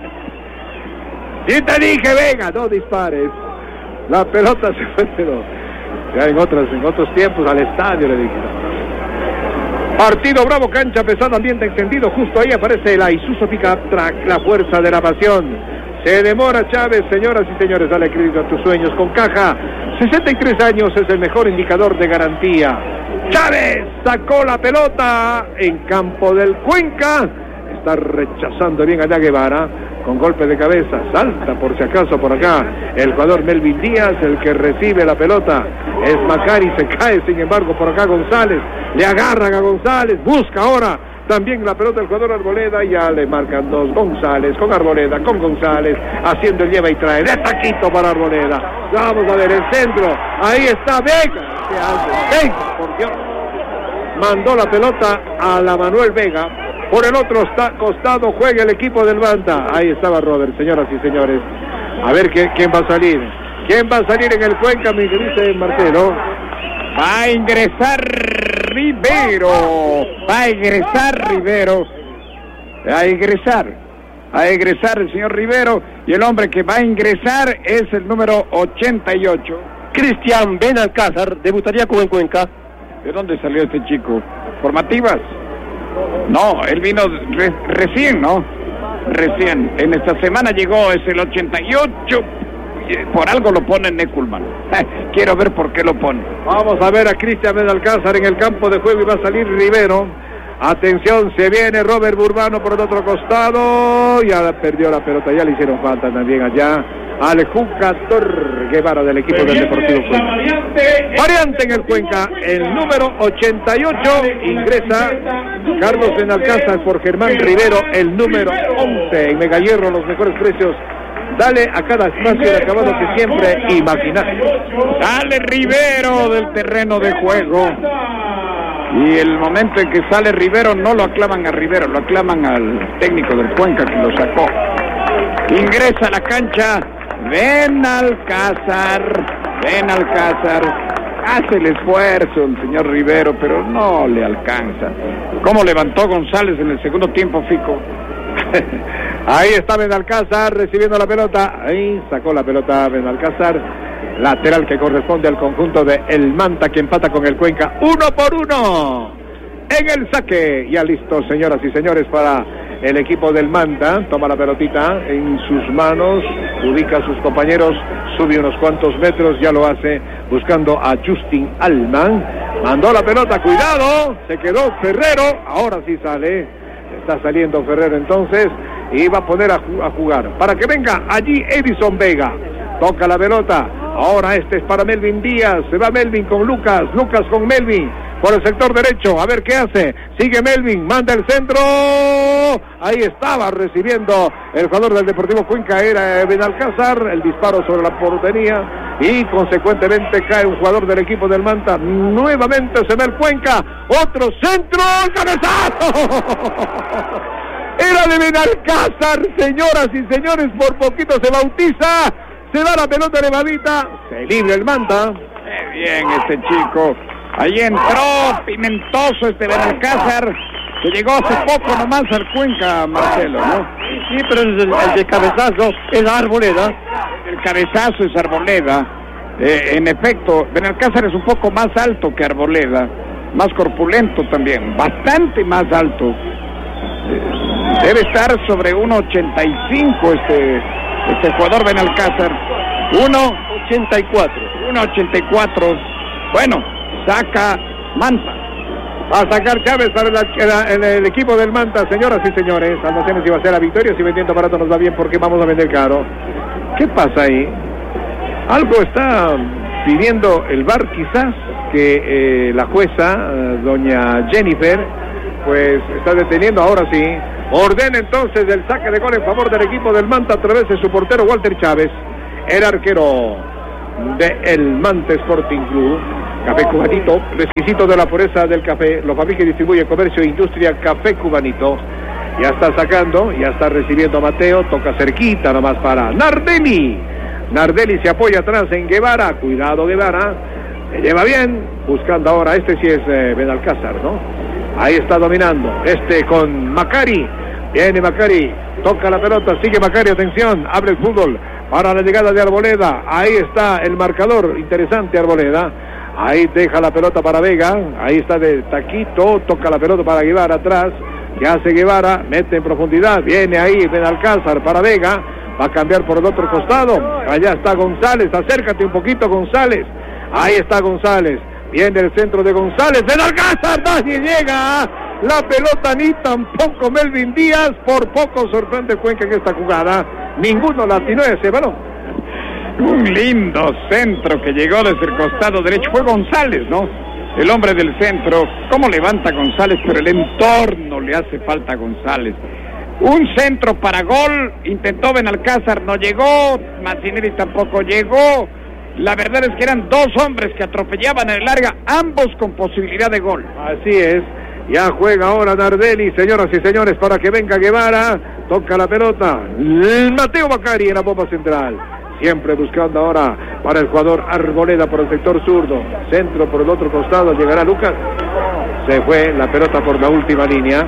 Y te dije, Vega, no dispares. La pelota se fue, pero ya en otras, en otros tiempos al estadio le dije. Partido bravo, cancha pesada, ambiente encendido. Justo ahí aparece la Isuzu Pickup Track, la fuerza de la pasión. Se demora Chávez, señoras y señores, dale crédito a tus sueños con Caja. sesenta y tres años es el mejor indicador de garantía. Chávez sacó la pelota en campo del Cuenca. Está rechazando bien allá Guevara. Con golpe de cabeza, salta por si acaso por acá el jugador Melvin Díaz, el que recibe la pelota es Macari, se cae sin embargo por acá González, le agarran a González, busca ahora también la pelota del jugador Arboleda, y ya le marcan dos, González con Arboleda, con González, haciendo el lleva y trae, de taquito para Arboleda, vamos a ver el centro, ahí está Vega, ¿qué hace? Vega, por Dios, mandó la pelota a la Manuel Vega. Por el otro costado juega el equipo del Manta. Ahí estaba Robert, señoras y señores. A ver ¿quién, quién va a salir. ¿Quién va a salir en el Cuenca, mi dice Marcelo? Va a ingresar Rivero. Va a ingresar Rivero. Va a ingresar. Va a ingresar el señor Rivero. Y el hombre que va a ingresar es el número ochenta y ocho. Cristian Benalcázar debutaría con el Cuenca. ¿De dónde salió este chico? ¿Formativas? No, él vino re, recién, ¿no? Recién. En esta semana llegó, es el ochenta y ocho. Por algo lo pone Neckulman. Quiero ver por qué lo pone. Vamos a ver a Cristian Benalcázar en el campo de juego y va a salir Rivero. Atención, se viene Robert Burbano por el otro costado. Ya perdió la pelota, ya le hicieron falta también allá al jugador Guevara del equipo del Deportivo Cuenca. Variante en el Cuenca, el número ochenta y ocho, ingresa Carlos Benalcázar por Germán Rivero, el número once. En Mega Hierro, los mejores precios. Dale a cada espacio de acabado que siempre imaginaste. Sale Rivero del terreno de juego. Y el momento en que sale Rivero, no lo aclaman a Rivero, lo aclaman al técnico del Cuenca que lo sacó. Ingresa a la cancha Benalcázar, Benalcázar. Hace el esfuerzo el señor Rivero, pero no le alcanza. ¿Cómo levantó González en el segundo tiempo, Fico? Ahí está Benalcázar recibiendo la pelota. Ahí sacó la pelota Benalcázar. Lateral que corresponde al conjunto de El Manta, que empata con el Cuenca uno por uno en el saque. Ya listo, señoras y señores, para el equipo del Manta. Toma la pelotita en sus manos, ubica a sus compañeros, sube unos cuantos metros, ya lo hace buscando a Justin Alman. Mandó la pelota, cuidado, se quedó Ferrero, ahora sí sale. Está saliendo Ferrero entonces y va a poner a, a jugar para que venga allí Edison Vega. Toca la pelota, ahora este es para Melvin Díaz, se va Melvin con Lucas, Lucas con Melvin, por el sector derecho, a ver qué hace, sigue Melvin, manda el centro, ahí estaba recibiendo el jugador del Deportivo Cuenca, era Benalcázar, el disparo sobre la portería y consecuentemente cae un jugador del equipo del Manta, nuevamente se ve el Cuenca, otro centro, cabezazo, era de Benalcázar, señoras y señores, por poquito se bautiza. Se da la pelota elevadita, se libre el Manta. Qué bien este chico. Ahí entró pimentoso este Benalcázar, que llegó hace poco nomás al Cuenca, Marcelo, ¿no? Sí, pero el, el de cabezazo es Arboleda. El cabezazo es Arboleda. Eh, en efecto, Benalcázar es un poco más alto que Arboleda, más corpulento también, bastante más alto. Eh, debe estar sobre uno ochenta y cinco este... Este jugador Benalcázar, uno ochenta y cuatro. uno ochenta y cuatro. Bueno, saca Manta. Va a sacar Chávez para la, la, el, el equipo del Manta, señoras y señores. Almacenes iba a ser la victoria, si vendiendo barato nos va bien porque vamos a vender caro. ¿Qué pasa ahí? Algo está pidiendo el V A R quizás, que eh, la jueza, eh, doña Jennifer, pues está deteniendo ahora sí. Ordena entonces el saque de gol en favor del equipo del Manta a través de su portero Walter Chávez, el arquero del Manta Sporting Club. Café Cubanito, requisito de la pureza del café, lo fabrica y distribuye Comercio e Industria Café Cubanito. Ya está sacando, ya está recibiendo a Mateo, toca cerquita nomás para Nardelli. Nardelli se apoya atrás en Guevara, cuidado Guevara, se lleva bien, buscando ahora, este sí es eh, Benalcázar, ¿no? Ahí está dominando, este con Macari, viene Macari, toca la pelota, sigue Macari, atención, abre el fútbol para la llegada de Arboleda, ahí está el marcador, interesante Arboleda. Ahí deja la pelota para Vega, ahí está de taquito, toca la pelota para Guevara atrás, que hace Guevara, mete en profundidad, viene ahí Benalcázar para Vega, va a cambiar por el otro costado, allá está González, acércate un poquito González, ahí está González, viene el centro de González, Benalcázar, nadie llega, la pelota ni tampoco Melvin Díaz, por poco sorprende Cuenca en esta jugada, ninguno la atinó ese balón. Un lindo centro que llegó desde el costado derecho, fue González, ¿no? El hombre del centro, cómo levanta González, pero el entorno le hace falta a González. Un centro para gol, intentó Benalcázar, no llegó, Mancinelli tampoco llegó. La verdad es que eran dos hombres que atropellaban en el área, ambos con posibilidad de gol. Así es, ya juega ahora Nardelli, señoras y señores, para que venga Guevara, toca la pelota, Mateo Macari en la bomba central. Siempre buscando ahora para el jugador Arboleda por el sector zurdo. Centro por el otro costado, llegará Lucas. Se fue la pelota por la última línea.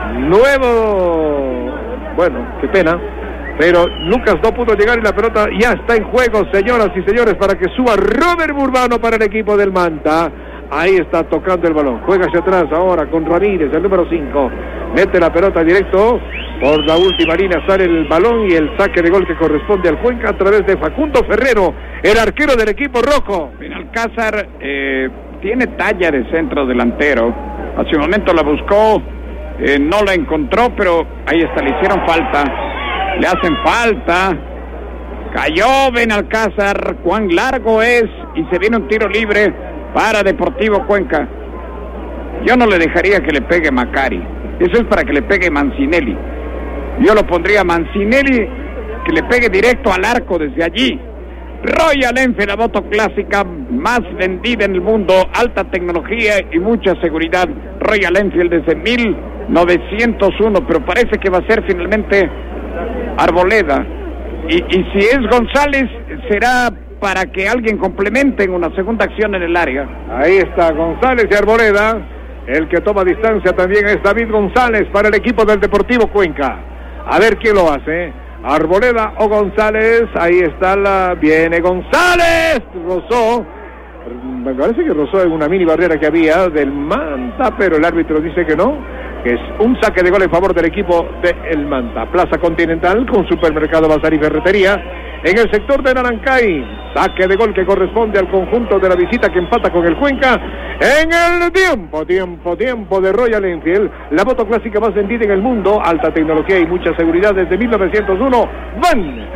Nuevo... Bueno, qué pena. Pero Lucas no pudo llegar y la pelota ya está en juego, señoras y señores, para que suba Robert Burbano para el equipo del Manta. Ahí está tocando el balón. Juega hacia atrás ahora con Ramírez, el número cinco. Mete la pelota directo. Por la última línea sale el balón y el saque de gol que corresponde al Cuenca a través de Facundo Ferrero, el arquero del equipo rojo. Benalcázar eh, tiene talla de centro delantero. Hace un momento la buscó, eh, no la encontró, pero ahí está, le hicieron falta. Le hacen falta. Cayó Benalcázar, cuán largo es, y se viene un tiro libre para Deportivo Cuenca. Yo no le dejaría que le pegue Macari, eso es para que le pegue Mancinelli. Yo lo pondría Mancinelli, que le pegue directo al arco desde allí. Royal Enfield, la moto clásica más vendida en el mundo, alta tecnología y mucha seguridad. Royal Enfield desde mil novecientos uno, pero parece que va a ser finalmente Arboleda. Y, y si es González, será para que alguien complemente en una segunda acción en el área. Ahí está González y Arboleda. El que toma distancia también es David González para el equipo del Deportivo Cuenca. A ver quién lo hace, Arboleda o González. Ahí está la... Viene González, rozó. Me parece que rozó en una mini barrera que había del Manta, pero el árbitro dice que no, que es un saque de gol en favor del equipo del Manta. Plaza Continental con supermercado, bazar y ferretería en el sector de Narancay. Saque de gol que corresponde al conjunto de la visita que empata con el Cuenca en el tiempo, tiempo, tiempo de Royal Enfield, la moto clásica más vendida en el mundo, alta tecnología y mucha seguridad desde mil novecientos uno. Van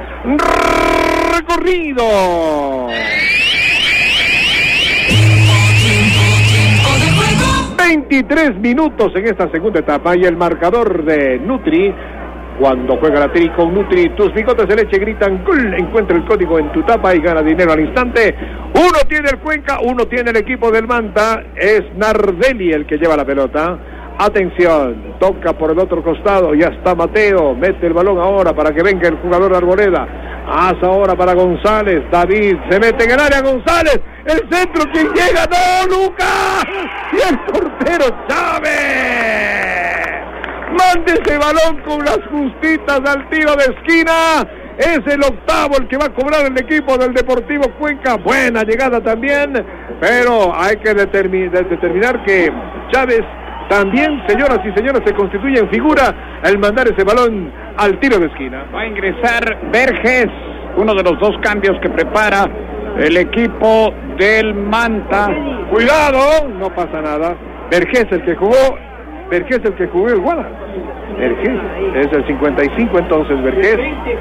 recorrido. veintitrés minutos en esta segunda etapa y el marcador de Nutri. Cuando juega la Tri con Nutri, tus bigotes de leche gritan gol. Encuentra el código en tu tapa y gana dinero al instante. Uno tiene el Cuenca, uno tiene el equipo del Manta. Es Nardelli el que lleva la pelota. Atención, toca por el otro costado, ya está Mateo, mete el balón ahora para que venga el jugador Arboleda. Haz ahora para González, David se mete en el área, González, el centro, quien llega, no, Lucas, y el portero Chávez. Mande ese balón con las justitas al tiro de esquina. Es el octavo el que va a cobrar el equipo del Deportivo Cuenca. Buena llegada también, pero hay que determin- determinar que Chávez también, señoras y señores, se constituye en figura al mandar ese balón al tiro de esquina. Va a ingresar Verges, uno de los dos cambios que prepara el equipo del Manta. Cuidado, no pasa nada. Vergés el que jugó, Vergés el que jugó el Wallace. Vergés es el cincuenta y cinco, entonces Vergés.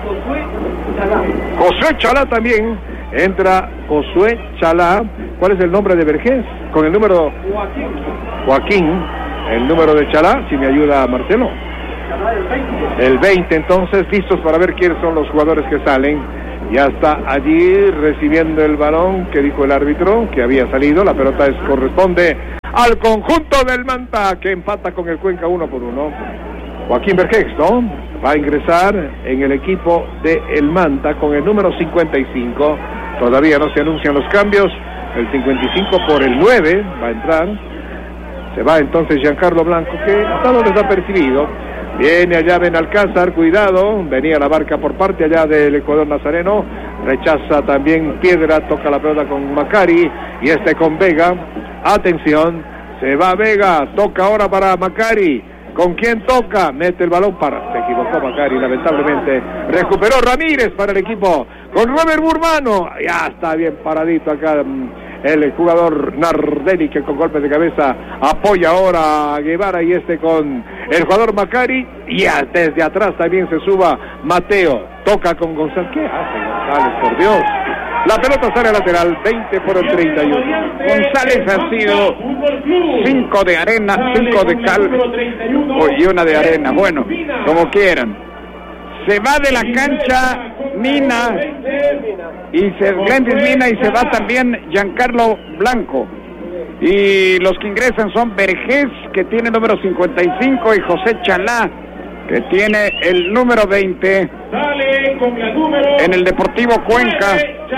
Josué Chalá también, entra Josué Chalá. ¿Cuál es el nombre de Vergés? Con el número Joaquín, el número de Chalá, si me ayuda Marcelo. El veinte, entonces, listos para ver quiénes son los jugadores que salen. Ya está allí recibiendo el balón que dijo el árbitro que había salido. La pelota es, corresponde al conjunto del Manta, que empata con el Cuenca uno por uno. Joaquín Vergés, ¿no? Va a ingresar en el equipo de el Manta con el número cincuenta y cinco. Todavía no se anuncian los cambios. El cincuenta y cinco por el nueve va a entrar. Se va entonces Giancarlo Blanco, que ha estado desapercibido. Viene allá Benalcázar, cuidado, venía la barca por parte allá del Ecuador Nazareno, rechaza también Piedra, toca la pelota con Macari, y este con Vega, atención, se va Vega, toca ahora para Macari, ¿con quién toca? Mete el balón para, se equivocó Macari, lamentablemente, recuperó Ramírez para el equipo, con Robert Burmano, ya está bien paradito acá el jugador Nardelli, que con golpes de cabeza apoya ahora a Guevara, y este con el jugador Macari, y desde atrás también se suba Mateo, toca con González. ¿Qué hace González, por Dios? La pelota sale lateral, veinte por el treinta y uno. González ha sido cinco de arena, cinco de cal y una de arena, bueno, como quieran. Se va de la cancha Mina, y se Glendis Mina, y se va también Giancarlo Blanco. Y los que ingresan son Vergés, que tiene el número cincuenta y cinco, y José Chalá, que tiene el número veinte. En el Deportivo Cuenca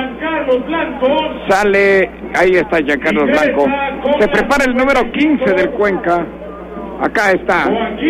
sale, ahí está Giancarlo Blanco. Se prepara el número quince del Cuenca. Acá está.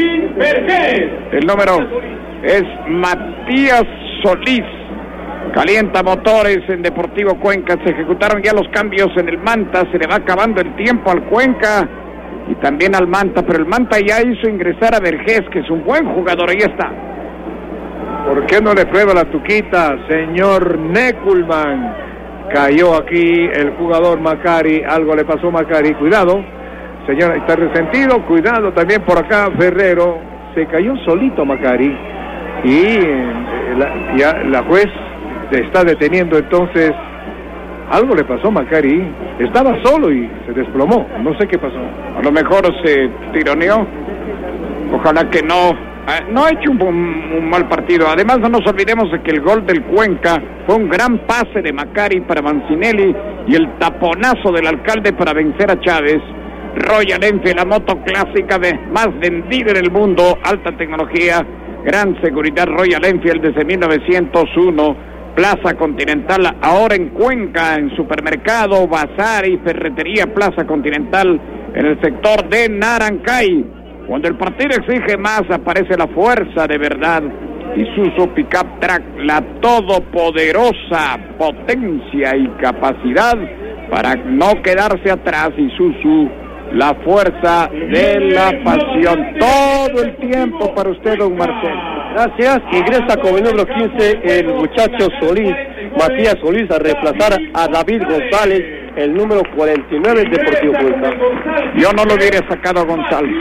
El número es Matías Solís. Calienta motores en Deportivo Cuenca. Se ejecutaron ya los cambios en el Manta. Se le va acabando el tiempo al Cuenca y también al Manta, pero el Manta ya hizo ingresar a Vergés, que es un buen jugador. Ahí está. ¿Por qué no le prueba la tuquita, señor Neculman? Cayó aquí el jugador Macari. Algo le pasó a Macari. Cuidado, señor, está resentido. Cuidado también por acá Ferrero. Se cayó solito Macari. Y eh, la, ya la juez está deteniendo, entonces algo le pasó a Macari, estaba solo y se desplomó, no sé qué pasó. A lo mejor se tironeó, ojalá que no, no ha hecho un, un mal partido. Además, no nos olvidemos de que el gol del Cuenca fue un gran pase de Macari para Mancinelli y el taponazo del alcalde para vencer a Chávez. Royal Enfield, la moto clásica de más vendida en el mundo, alta tecnología, gran seguridad. Royal Enfield desde mil novecientos uno. Plaza Continental, ahora en Cuenca, en supermercado, bazar y ferretería Plaza Continental, en el sector de Narancay. Cuando el partido exige más, aparece la fuerza de verdad. Isuzu Pickup Track, la todopoderosa potencia y capacidad para no quedarse atrás. Isuzu, la fuerza de la pasión. Todo el tiempo para usted, don Marcelo. Gracias. Ingresa con el número quince el muchacho Solís, Matías Solís, a reemplazar a David González, el número cuarenta y nueve del Deportivo Cuenca. Yo no lo hubiera sacado a González.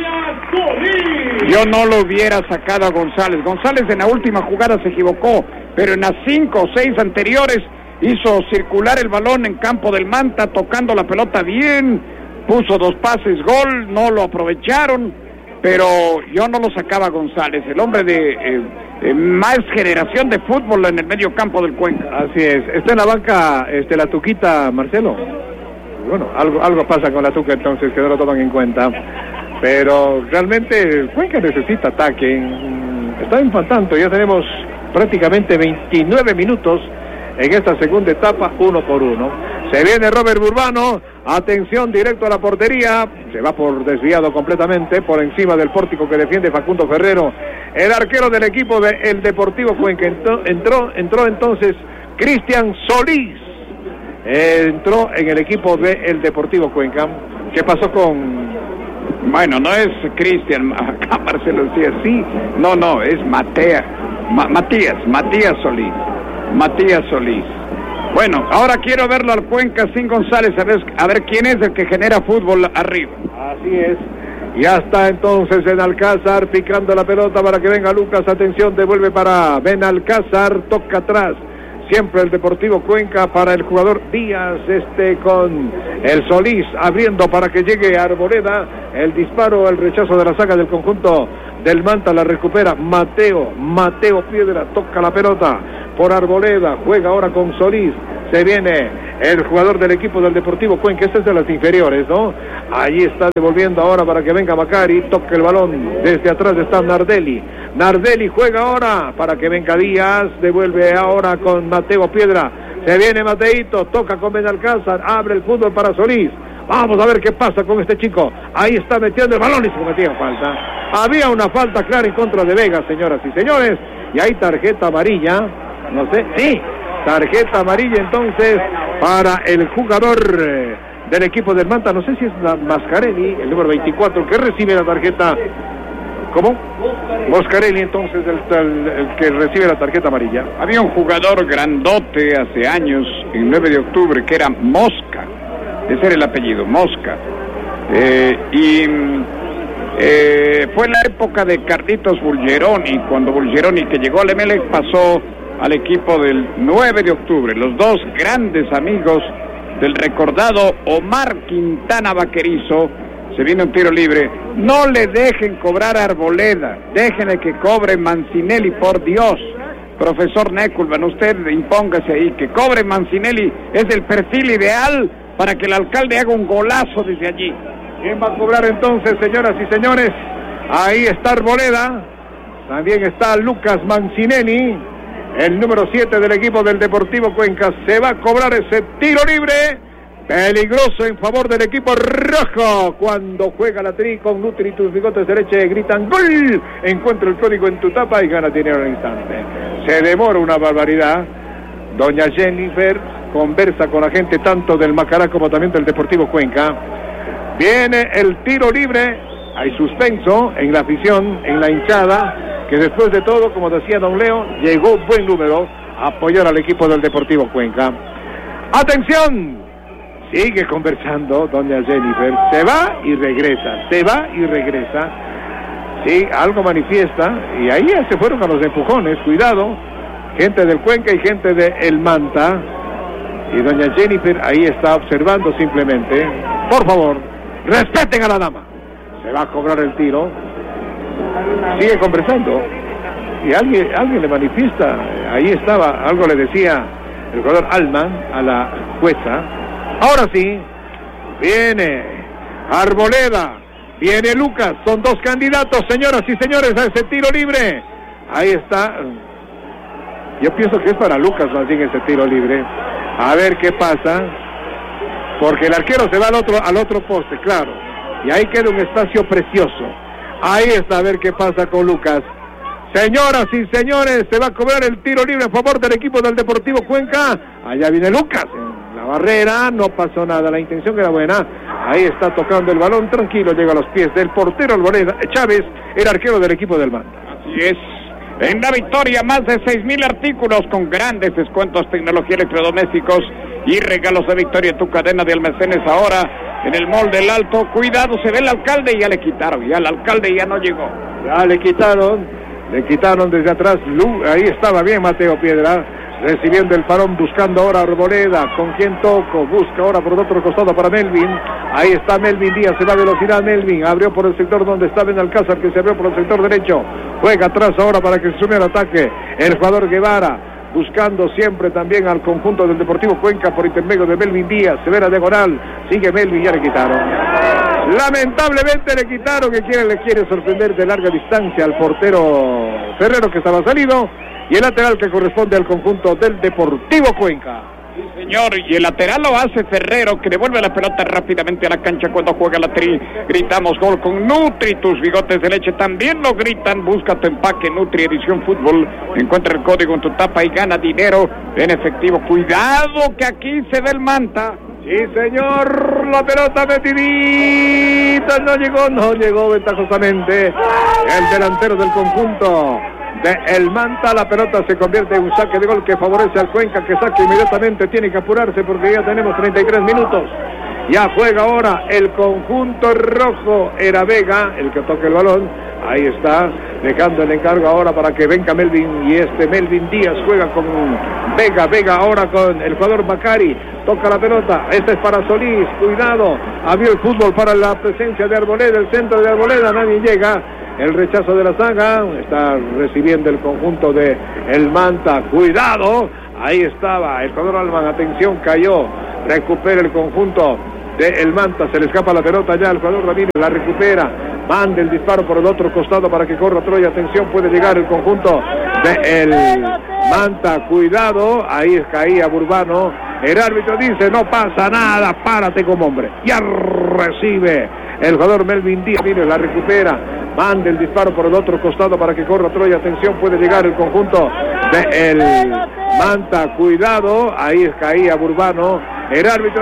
Yo no lo hubiera sacado a González. González en la última jugada se equivocó, pero en las cinco o seis anteriores hizo circular el balón en campo del Manta, tocando la pelota bien, puso dos pases, gol, no lo aprovecharon. Pero yo no lo sacaba a González, el hombre de eh, eh, más generación de fútbol en el medio campo del Cuenca. Así es. Está en la banca este, la tuquita, Marcelo. Bueno, algo algo pasa con la tuca entonces, que no lo toman en cuenta. Pero realmente el Cuenca necesita ataque. Está empatando, ya tenemos prácticamente veintinueve minutos en esta segunda etapa, uno por uno. Se viene Robert Burbano, atención, directo a la portería, se va por desviado completamente, por encima del pórtico que defiende Facundo Ferrero, el arquero del equipo del Deportivo Cuenca. Entró, entró, entró entonces Cristian Solís, entró en el equipo del Deportivo Cuenca. ¿Qué pasó con...? Bueno, no es Cristian, acá Marcelo decía, sí, no, no, es Matea, Ma, Matías, Matías Solís, Matías Solís. Bueno, ahora quiero verlo al Cuenca sin González, a ver, a ver quién es el que genera fútbol arriba. Así es. Ya está entonces Benalcázar picando la pelota para que venga Lucas. Atención, devuelve para Benalcázar, toca atrás. Siempre el Deportivo Cuenca para el jugador Díaz, este con el Solís abriendo para que llegue Arboleda. El disparo, el rechazo de la saga del conjunto del Manta, la recupera Mateo, Mateo Piedra, toca la pelota por Arboleda, juega ahora con Solís. Se viene el jugador del equipo del Deportivo Cuenca, este es de las inferiores, ¿no? Allí está devolviendo ahora para que venga Macari, toca el balón, desde atrás está Nardelli. Nardelli juega ahora para que venga Díaz, devuelve ahora con Mateo Piedra. Se viene Mateito, toca con Benalcázar, abre el fútbol para Solís. Vamos a ver qué pasa con este chico. Ahí está metiendo el balón y se cometía falta. Había una falta clara en contra de Vega, señoras y señores. Y hay tarjeta amarilla, no sé, sí. Tarjeta amarilla entonces para el jugador eh, del equipo del Manta. No sé si es la Mascarelli, el número veinticuatro, que recibe la tarjeta. ¿Cómo? Moscarelli entonces el, el, el que recibe la tarjeta amarilla. Había un jugador grandote hace años, el nueve de octubre, que era Mosca. Ese era el apellido, Mosca. Eh, y eh, fue la época de Carlitos Bulgeroni, cuando Bulgeroni, que llegó al Emelec, pasó al equipo del nueve de octubre, los dos grandes amigos del recordado Omar Quintana Vaquerizo. Se viene un tiro libre. No le dejen cobrar a Arboleda, déjenle que cobre Mancinelli, por Dios. Profesor Neckelman, usted impóngase ahí, que cobre Mancinelli, es el perfil ideal para que el alcalde haga un golazo desde allí. ¿Quién va a cobrar entonces, señoras y señores? Ahí está Arboleda, también está Lucas Mancinelli, el número siete del equipo del Deportivo Cuenca. Se va a cobrar ese tiro libre, peligroso en favor del equipo rojo. Cuando juega la Tri con Nutri y tus bigotes de leche, gritan ¡gol! Encuentra el código en tu tapa y gana dinero al instante. Se demora una barbaridad. Doña Jennifer conversa con la gente tanto del Macará como también del Deportivo Cuenca. Viene el tiro libre. Hay suspenso en la afición, en la hinchada, que después de todo, como decía don Leo, llegó buen número a apoyar al equipo del Deportivo Cuenca. ¡Atención! Sigue conversando doña Jennifer. Se va y regresa, se va y regresa. Sí, algo manifiesta. Y ahí ya se fueron a los empujones. Cuidado. Gente del Cuenca y gente de El Manta. Y doña Jennifer ahí está observando simplemente. Por favor, respeten a la dama. Se va a cobrar el tiro. Sigue conversando. Y alguien, alguien le manifiesta. Ahí estaba, algo le decía el jugador Alman a la jueza. Ahora sí, viene Arboleda, viene Lucas, son dos candidatos, señoras y señores, a ese tiro libre. Ahí está. Yo pienso que es para Lucas más bien ese tiro libre. A ver qué pasa, porque el arquero se va al otro, al otro poste, claro. Y ahí queda un espacio precioso. Ahí está, a ver qué pasa con Lucas. Señoras y señores, se va a cobrar el tiro libre en favor del equipo del Deportivo Cuenca. Allá viene Lucas. La barrera, no pasó nada, la intención era buena. Ahí está tocando el balón, tranquilo, llega a los pies del portero Arboleda. Chávez, el arquero del equipo del Manta. Así es. En la victoria, más de seis mil artículos con grandes descuentos, tecnología, electrodomésticos y regalos de victoria en tu cadena de almacenes ahora en el Mall del Alto. Cuidado, se ve el alcalde y ya le quitaron, ya el alcalde ya no llegó. Ya le quitaron, le quitaron desde atrás. Lu, ahí estaba bien Mateo Piedra, recibiendo el parón, buscando ahora a Arboleda. ¿Con quién toco? Busca ahora por el otro costado para Melvin. Ahí está Melvin Díaz, se da velocidad Melvin. Abrió por el sector donde está Benalcázar, que se abrió por el sector derecho. Juega atrás ahora para que se sume al ataque el jugador Guevara, buscando siempre también al conjunto del Deportivo Cuenca por intermedio de Melvin Díaz. Se ve la diagonal, sigue Melvin, ya le quitaron. Lamentablemente le quitaron, que quiere, le quiere sorprender de larga distancia al portero Ferrero, que estaba salido. Y el lateral que corresponde al conjunto del Deportivo Cuenca. Sí, señor, y el lateral lo hace Ferrero, que devuelve la pelota rápidamente a la cancha cuando juega la Tri. Gritamos gol con Nutri, tus bigotes de leche también lo gritan. Busca tu empaque Nutri Edición Fútbol. Encuentra el código en tu tapa y gana dinero en efectivo. Cuidado que aquí se ve el Manta. Sí, señor, la pelota metidita, no llegó, no llegó ventajosamente el delantero del conjunto de El Manta. La pelota se convierte en un saque de gol que favorece al Cuenca, que saque inmediatamente, tiene que apurarse porque ya tenemos treinta y tres minutos. Ya juega ahora el conjunto rojo. Era Vega el que toca el balón. Ahí está, dejando el encargo ahora para que venga Melvin. Y este Melvin Díaz juega con Vega. Vega ahora con el jugador Macari. Toca la pelota. Esta es para Solís. Cuidado. Abrió el fútbol para la presencia de Arboleda. El centro de Arboleda. Nadie llega. El rechazo de la saga. Está recibiendo el conjunto de el Manta. Cuidado. Ahí estaba el jugador Alman. Atención, cayó. Recupera el conjunto de el Manta. Se le escapa la pelota ya. El jugador Ramírez la recupera. Manda el disparo por el otro costado para que corra Troya. Atención, puede llegar el conjunto de el Manta. Cuidado. Ahí caía Burbano. El árbitro dice: no pasa nada, párate como hombre. Ya recibe el jugador Melvin Díaz. Mire, la recupera. Manda el disparo por el otro costado para que corra Troya. Atención, puede llegar el conjunto de el Manta. Cuidado. Ahí caía Burbano. El árbitro